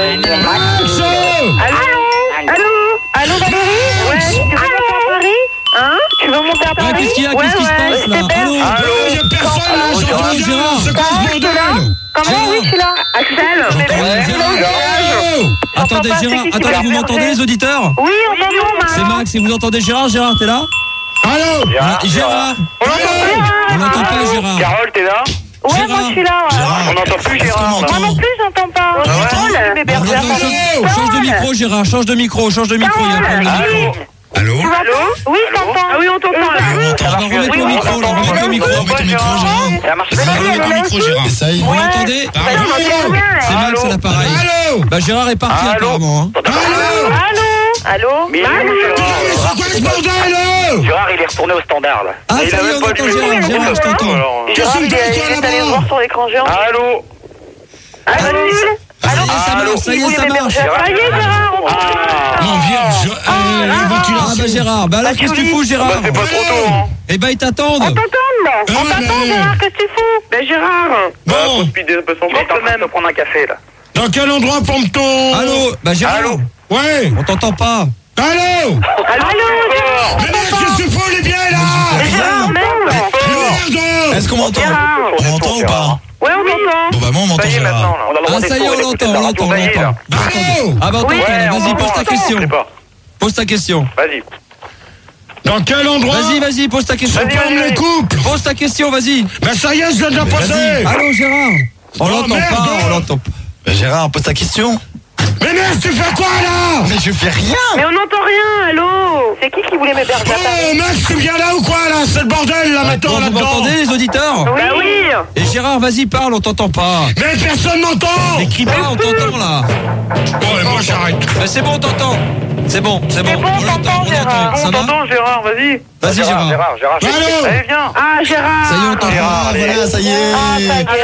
Axo? Allô? Allô? Allô, Valérie? Ouais, tu veux monter à Paris? Hein? Tu veux monter à Paris? qu'est-ce qu'il y a? Ouais, Qu'est-ce qui se ouais, passe, là? c'est belle. Allô? Allô? Il y a personne là, Allô, j'entends rien. Gérard. C'est quoi ce bordel? Comment? Oui, je suis là. Axel? J'entends rien, Gérard. Allô? Attendez, pas, Gérard, c'est qui qui attendez, va vous faire m'entendez, ça les auditeurs? Oui, on t'entend, C'est Max, et vous entendez Gérard? Gérard, t'es là? Allô? Ah, Gérard! On entend On plus, n'entend pas, Allô? Gérard. Carole, t'es là? Ouais, Gérard. moi, je suis là, ouais. Gérard, On n'entend plus est-ce qu'on Gérard, là. Moi m'entend? non plus, j'entends pas. ouais? Carole, bébé, On regarde. entend, change, change de micro, Gérard, change de micro, change de micro, il y a un problème de micro. Allô? Tu vas- Oui, je t'entends. Ah oui, on t'entend, là. Oui, on On m'entend. va remettre le micro, là, on remet le micro. Remets ton micro Gérard. Ça marche Ça pas. va remettre le micro, Gérard. Essaye. Vous m'entendez? Bah non, on t'entend bien, là. C'est Max à l'appareil. Allô? Bah Gérard est parti Allô? apparemment. hein. Allô? Allô? Allô? Mais il est où, Mais Gérard? c'est quoi ce bordel là? Gérard, il est retourné au standard, là. Ah Et il ça a y est, même on pas entend allumé le Gérard, micro. Gérard, je t'entends. Alors, Qu'est-ce Gérard, que il tu est fais, il est toi, allé là-bas? voir sur l'écran géant. Allô? Allô? Ça y est, ça Allô? marche, ça y est, ça marche. Ça y est, Gérard, on Ah. Non, vierge. Euh, Ah ventilation. bah Gérard, bah là qu'est-ce que tu fous Bah, Gérard? c'est pas trop tôt, hein. Eh bah ils t'attendent. On t'entend, là. Ah On ouais, t'entend, mais- Gérard, qu'est-ce que tu fous? Ben, Gérard. Bah, faut Bon, speeder un peu son temps, quand même. On va prendre un café, là. dans quel endroit pompe-t-on? Allô? Bah Gérard, Allô? Ouais. on t'entend pas. Allô? Allô, Gérard? Mais merde, qu'est-ce que tu fous, les biens là? Mais Gérard, merde. Merde! Est-ce qu'on m'entend? Gérard. On m'entend ou pas? Ouais, on t'entend. Bon bah moi on m'entend Ça y est, maintenant, Gérard. là. On a le droit Ah ça y est, d'être on faux, d'écouter l'entend, la on radio, l'entend, on ça y est, l'entend. là. Allô? Ah bah on Oui, t'entend, Ouais, on vas-y t'entend, pose ta attends, question. je sais pas. Pose ta question. Vas-y. Dans quel endroit Vas-y, vas-y, pose ta question. se forment les couples? Pose ta question, vas-y. Mais ça y est, je viens de la poser. Allô, Gérard. On Oh, l'entend merde. pas, on l'entend pas. Bah, Gérard, pose ta question. Mais merde, tu fais quoi là? Mais je fais rien. Mais on n'entend rien, allô. C'est qui qui voulait m'héberger à Paris? Oh mec, tu viens là ou quoi là? C'est le bordel là maintenant Bon, vous là-dedans. m'entendez, les auditeurs? Bah oui. Et Gérard, vas-y, parle, on t'entend pas. Mais personne m'entend. Mais crie pas, on t'entend là. Bon, et moi j'arrête. Mais c'est bon, on t'entend. C'est bon, c'est bon. C'est bon, On l'entend, t'entends, on Gérard. l'entend. Ça va? T'entends, Gérard, vas-y. Vas-y, Gérard. Gérard, Gérard, je Allô? Allez, viens. Ah, Gérard. Ça y est, on t'entend. Ah, voilà, ça y est. Ah, ça y est.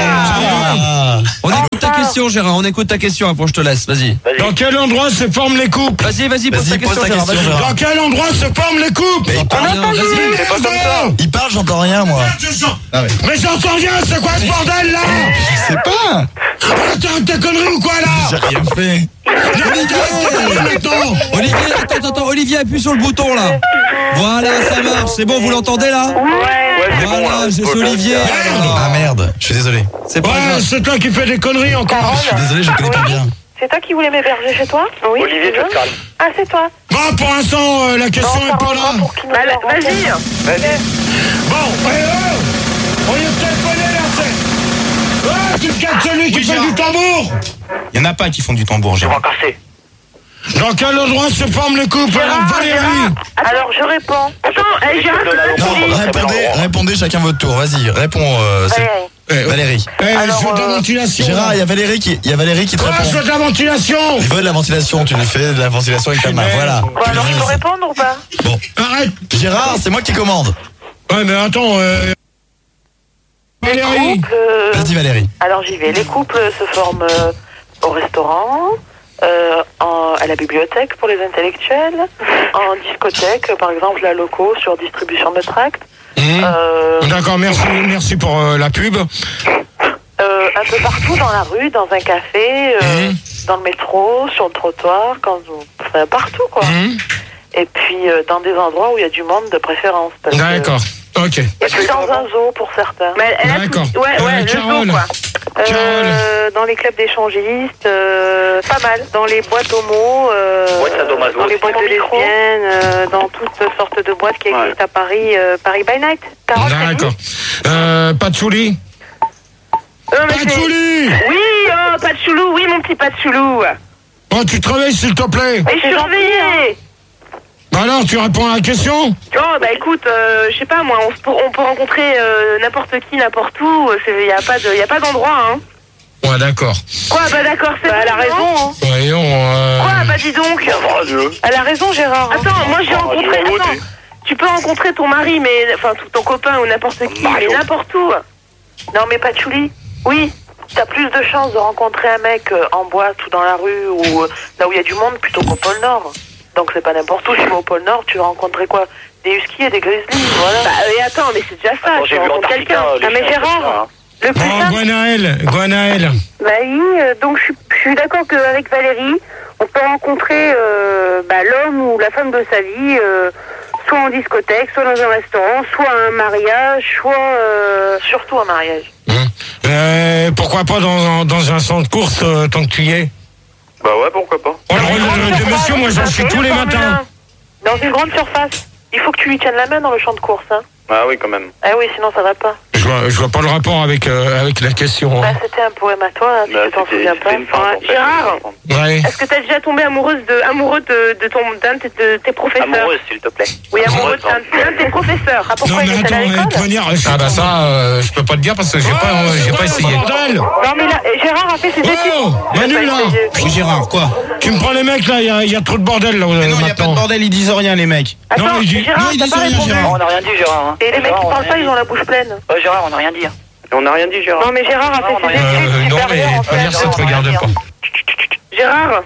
Ah. On écoute ta question, Gérard. On écoute ta question. Après, je te laisse. Vas-y. Dans quel endroit se forment les couples? Vas-y, vas-y, pose ta Vas-y, pose question, ta Gérard. question, Vas-y. Gérard. Dans quel endroit se forment les couples? Mais il parle, Rien, vas-y. C'est pas comme ça. il parle, j'entends rien, moi. Ah ouais. Mais j'entends rien, c'est quoi ce bordel là? Je sais pas. Attends, t'es connerie ou quoi J'ai là? rien fait. Maintenant. Olivier, attends, attends, attends. Olivier, appuie sur le bouton là. Voilà, ça marche. C'est bon, vous l'entendez là? Ouais, c'est bon. Voilà, là. c'est Olivier. Ah merde, je suis désolé. C'est pas Ouais, grave. c'est toi qui fais des conneries encore. Je suis désolé, je connais pas bien. C'est toi qui voulais m'héberger chez toi? Oui. Olivier, tu veux Caroline. Ah, c'est toi. Bon, pour l'instant, euh, la question est pas là. Bah, vas-y. Vas-y. Bon, eh oh, on y est téléphoné là, c'est. Ouais, tu te casses celui qui Oui, fait Gérard. du tambour. Il y en a pas qui font du tambour, Tu vas Gérard. casser. Dans quel endroit se forment les couples? Alors, Valérie. Alors, je réponds. Attends, eh, Gérard, c'est Non, toi qui dis. répondez, répondez chacun votre tour. Vas-y, réponds. euh, c'est- Valérie. Eh, Valérie. Eh, Alors, je veux de la euh, ventilation. Gérard, il y a Valérie qui, il y a Valérie qui te Ouais, je répond. veux de la ventilation. Il veut de la ventilation, tu lui fais de la ventilation avec ta main. Voilà. Bon, alors, je peux répondre ou pas? Bon. Arrête. Gérard, c'est moi qui commande. Ouais, mais attends. Euh... Valérie. Couple, euh, Vas-y, Valérie. alors, j'y vais. Les couples se forment euh, au restaurant, euh, en- à la bibliothèque pour les intellectuels, en discothèque, par exemple, la loco sur distribution de tracts. Mmh. Euh, D'accord, merci, merci pour euh, la pub. euh, un peu partout dans la rue, dans un café, euh, Mhm. dans le métro, sur le trottoir, quand vous... enfin, partout quoi. Mmh. Et puis euh, dans des endroits où il y a du monde de préférence. parce que- D'accord, ok. Et puis dans un zoo pour certains. Mais elle a D'accord. tout- Ouais, ouais, Euh, le Carole. zoo quoi. Carole. Euh, dans les clubs d'échangistes, euh, pas mal. Dans les boîtes homo, euh, Boîtes sadomaso. dans les boîtes de lesbiennes, euh, dans toutes sortes de boîtes qui Ouais. existent à Paris, euh, Paris by Night. Carole, c'est D'accord. vous Euh, Patchouli. Euh, mais c'est- Patchouli. Oui, oh, pas de choulou, oui, mon petit pas de choulou. Oh, tu te réveilles, s'il te plaît. Et je suis réveillée. Bah alors, tu réponds à la question? Oh, bah écoute, euh, je sais pas, moi, on, se peut, on peut rencontrer euh, n'importe qui, n'importe où. Il n'y a pas de- y a pas d'endroit, hein. Ouais, d'accord. Quoi, bah d'accord, c'est Elle a raison, hein. Voyons. Euh... Quoi, bah dis donc. Oh, Dieu. Elle a raison, Gérard. Attends, moi j'ai Oh, rencontré. je vais Attends, voter. tu peux rencontrer ton mari, mais enfin tout ton copain ou n'importe qui, Mario. mais n'importe où. Non, mais Patchouli. Oui. T'as plus de chances de rencontrer un mec euh, en boîte ou dans la rue ou euh, là où il y a du monde plutôt qu'au pôle Nord. Donc c'est pas n'importe où. Si tu vas au pôle Nord, tu vas rencontrer quoi? Des huskies et des grizzlies, voilà. Bah et attends, mais c'est déjà ça. Attends, tu j'ai vu rencontres l'Antarctica, quelqu'un. euh, les Ah mais chiens, c'est ça, Gérard, hein. le plus Bon, simple. Gwenaël, Gwenaël. Bah oui, euh, donc je suis, je suis d'accord qu'avec Valérie, on peut rencontrer euh, bah, l'homme ou la femme de sa vie, euh, soit en discothèque, soit dans un restaurant, soit à un mariage, soit... Euh... Surtout un mariage. Hum. Euh, pourquoi pas dans, dans un centre de course euh, tant que tu y es? Bah ouais, pourquoi pas. Oh, le rôle de, de monsieur, moi j'en suis tous les matins. Dans une grande surface. Il faut que tu lui tiennes la main dans le champ de course, hein. Ah oui, quand même. Ah oui, sinon ça va pas. Je vois, je vois pas le rapport avec, euh, avec la question. Bah, hein. c'était un poème à toi, hein, si Bah, tu t'en c'était- souviens c'était pas. une femme, Enfin, en fait. Gérard, Ouais. est-ce que t'as déjà tombé amoureuse de, amoureux de, de ton, d'un de, tes- de tes professeurs? Amoureuse, s'il te plaît. Oui, amoureux d'un, d'un de tes professeurs. Ah, pourquoi Non, il mais était à attends, de l'école? toute manière. Ah bah ça, euh, je peux pas te dire parce que j'ai Oh, pas, euh, c'est j'ai quoi pas ce essayé. bordel? Non, mais là, Gérard a fait ses Oh, études. Manu, Il a là. pas essayé. Oui, Gérard, quoi? Tu me prends les mecs là, il y, a- y a trop de bordel là. Mais non, il n'y a pas de bordel, ils disent rien, les mecs. Attends, Non, mais j'ai- Gérard, non, ils t'as disent pas rien, répondu. Gérard. On n'a rien dit, Gérard. Hein. Et les mecs Gérard, qui on a parlent pas, rien ils ont la bouche pleine. dit. Ouais, Gérard, on n'a rien dit. On n'a rien dit, Gérard. Non, mais Gérard a Non, on fait a ses rien dit. études Euh, non, mais supérieures, en pas fait. dire ça te regarde pas. Gérard,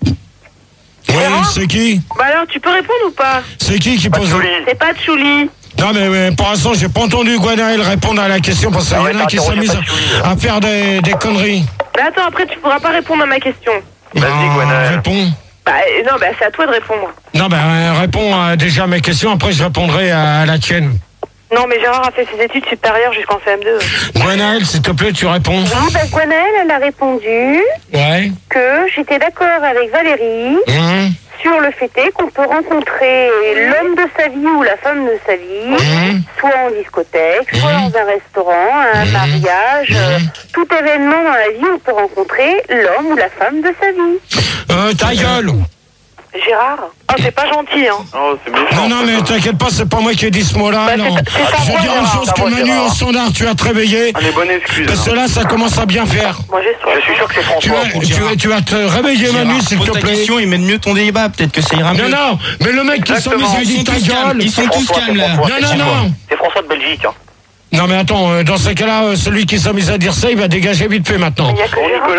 Ouais, Gérard c'est qui? bah alors, tu peux répondre ou pas? C'est qui qui pose? C'est pas Tchouli. Non mais, mais pour l'instant j'ai pas entendu Gwenaël répondre à la question parce qu'il Ah y ouais, en a t'as qui interrogé s'amusent pas Tchouli, à, à faire des, des conneries. Mais attends, après, tu pourras pas répondre à ma question. Vas-y, Ben, Gwenaël. réponds. Bah, euh, non, bah, c'est à toi de répondre. Non ben euh, réponds à déjà à mes questions, après je répondrai à, à la tienne. Non, mais Gérard a fait ses études supérieures jusqu'en C M deux. Gwenaël, s'il te plaît, tu réponds. Oui, bah, Gwenaëlle, elle a répondu Ouais. que j'étais d'accord avec Valérie Hum. sûr, le fait est qu'on peut rencontrer l'homme de sa vie ou la femme de sa vie, Mmh. soit en discothèque, soit dans un restaurant, un mariage, euh, tout événement dans la vie, on peut rencontrer l'homme ou la femme de sa vie. Euh, ta gueule. Gérard. Oh, c'est pas gentil, hein. Oh, c'est méchant. Non, non, mais t'inquiète pas, c'est pas moi qui ai dit ce mot-là. Bah, non. c'est- c'est ta Je voix, veux dire une Gérard, chose ta que voix, Manu, Gérard. au standard, tu as te réveiller. Allez, bonne excuse. Parce que là, ça commence à bien faire. Moi, j'ai soif. Je suis sûr que c'est Tu François. vas, tu, vas, tu vas te réveiller, Gérard, Manu, s'il pose te ta plaît. question et mène mieux ton débat. Peut-être que ça ira mieux. Non, non, mais le mec qui s'est mis Exactement. à Ils dire sont ta tous calmes. gueule. Ils sont tous François, calmes là. c'est François, Non, c'est non, François. non. C'est François de Belgique. Hein. Non, mais attends, euh, dans ces cas-là, euh, celui qui s'est mis à dire ça, il va dégager vite fait maintenant. Il y a que Bon, Gérard. Nicolas,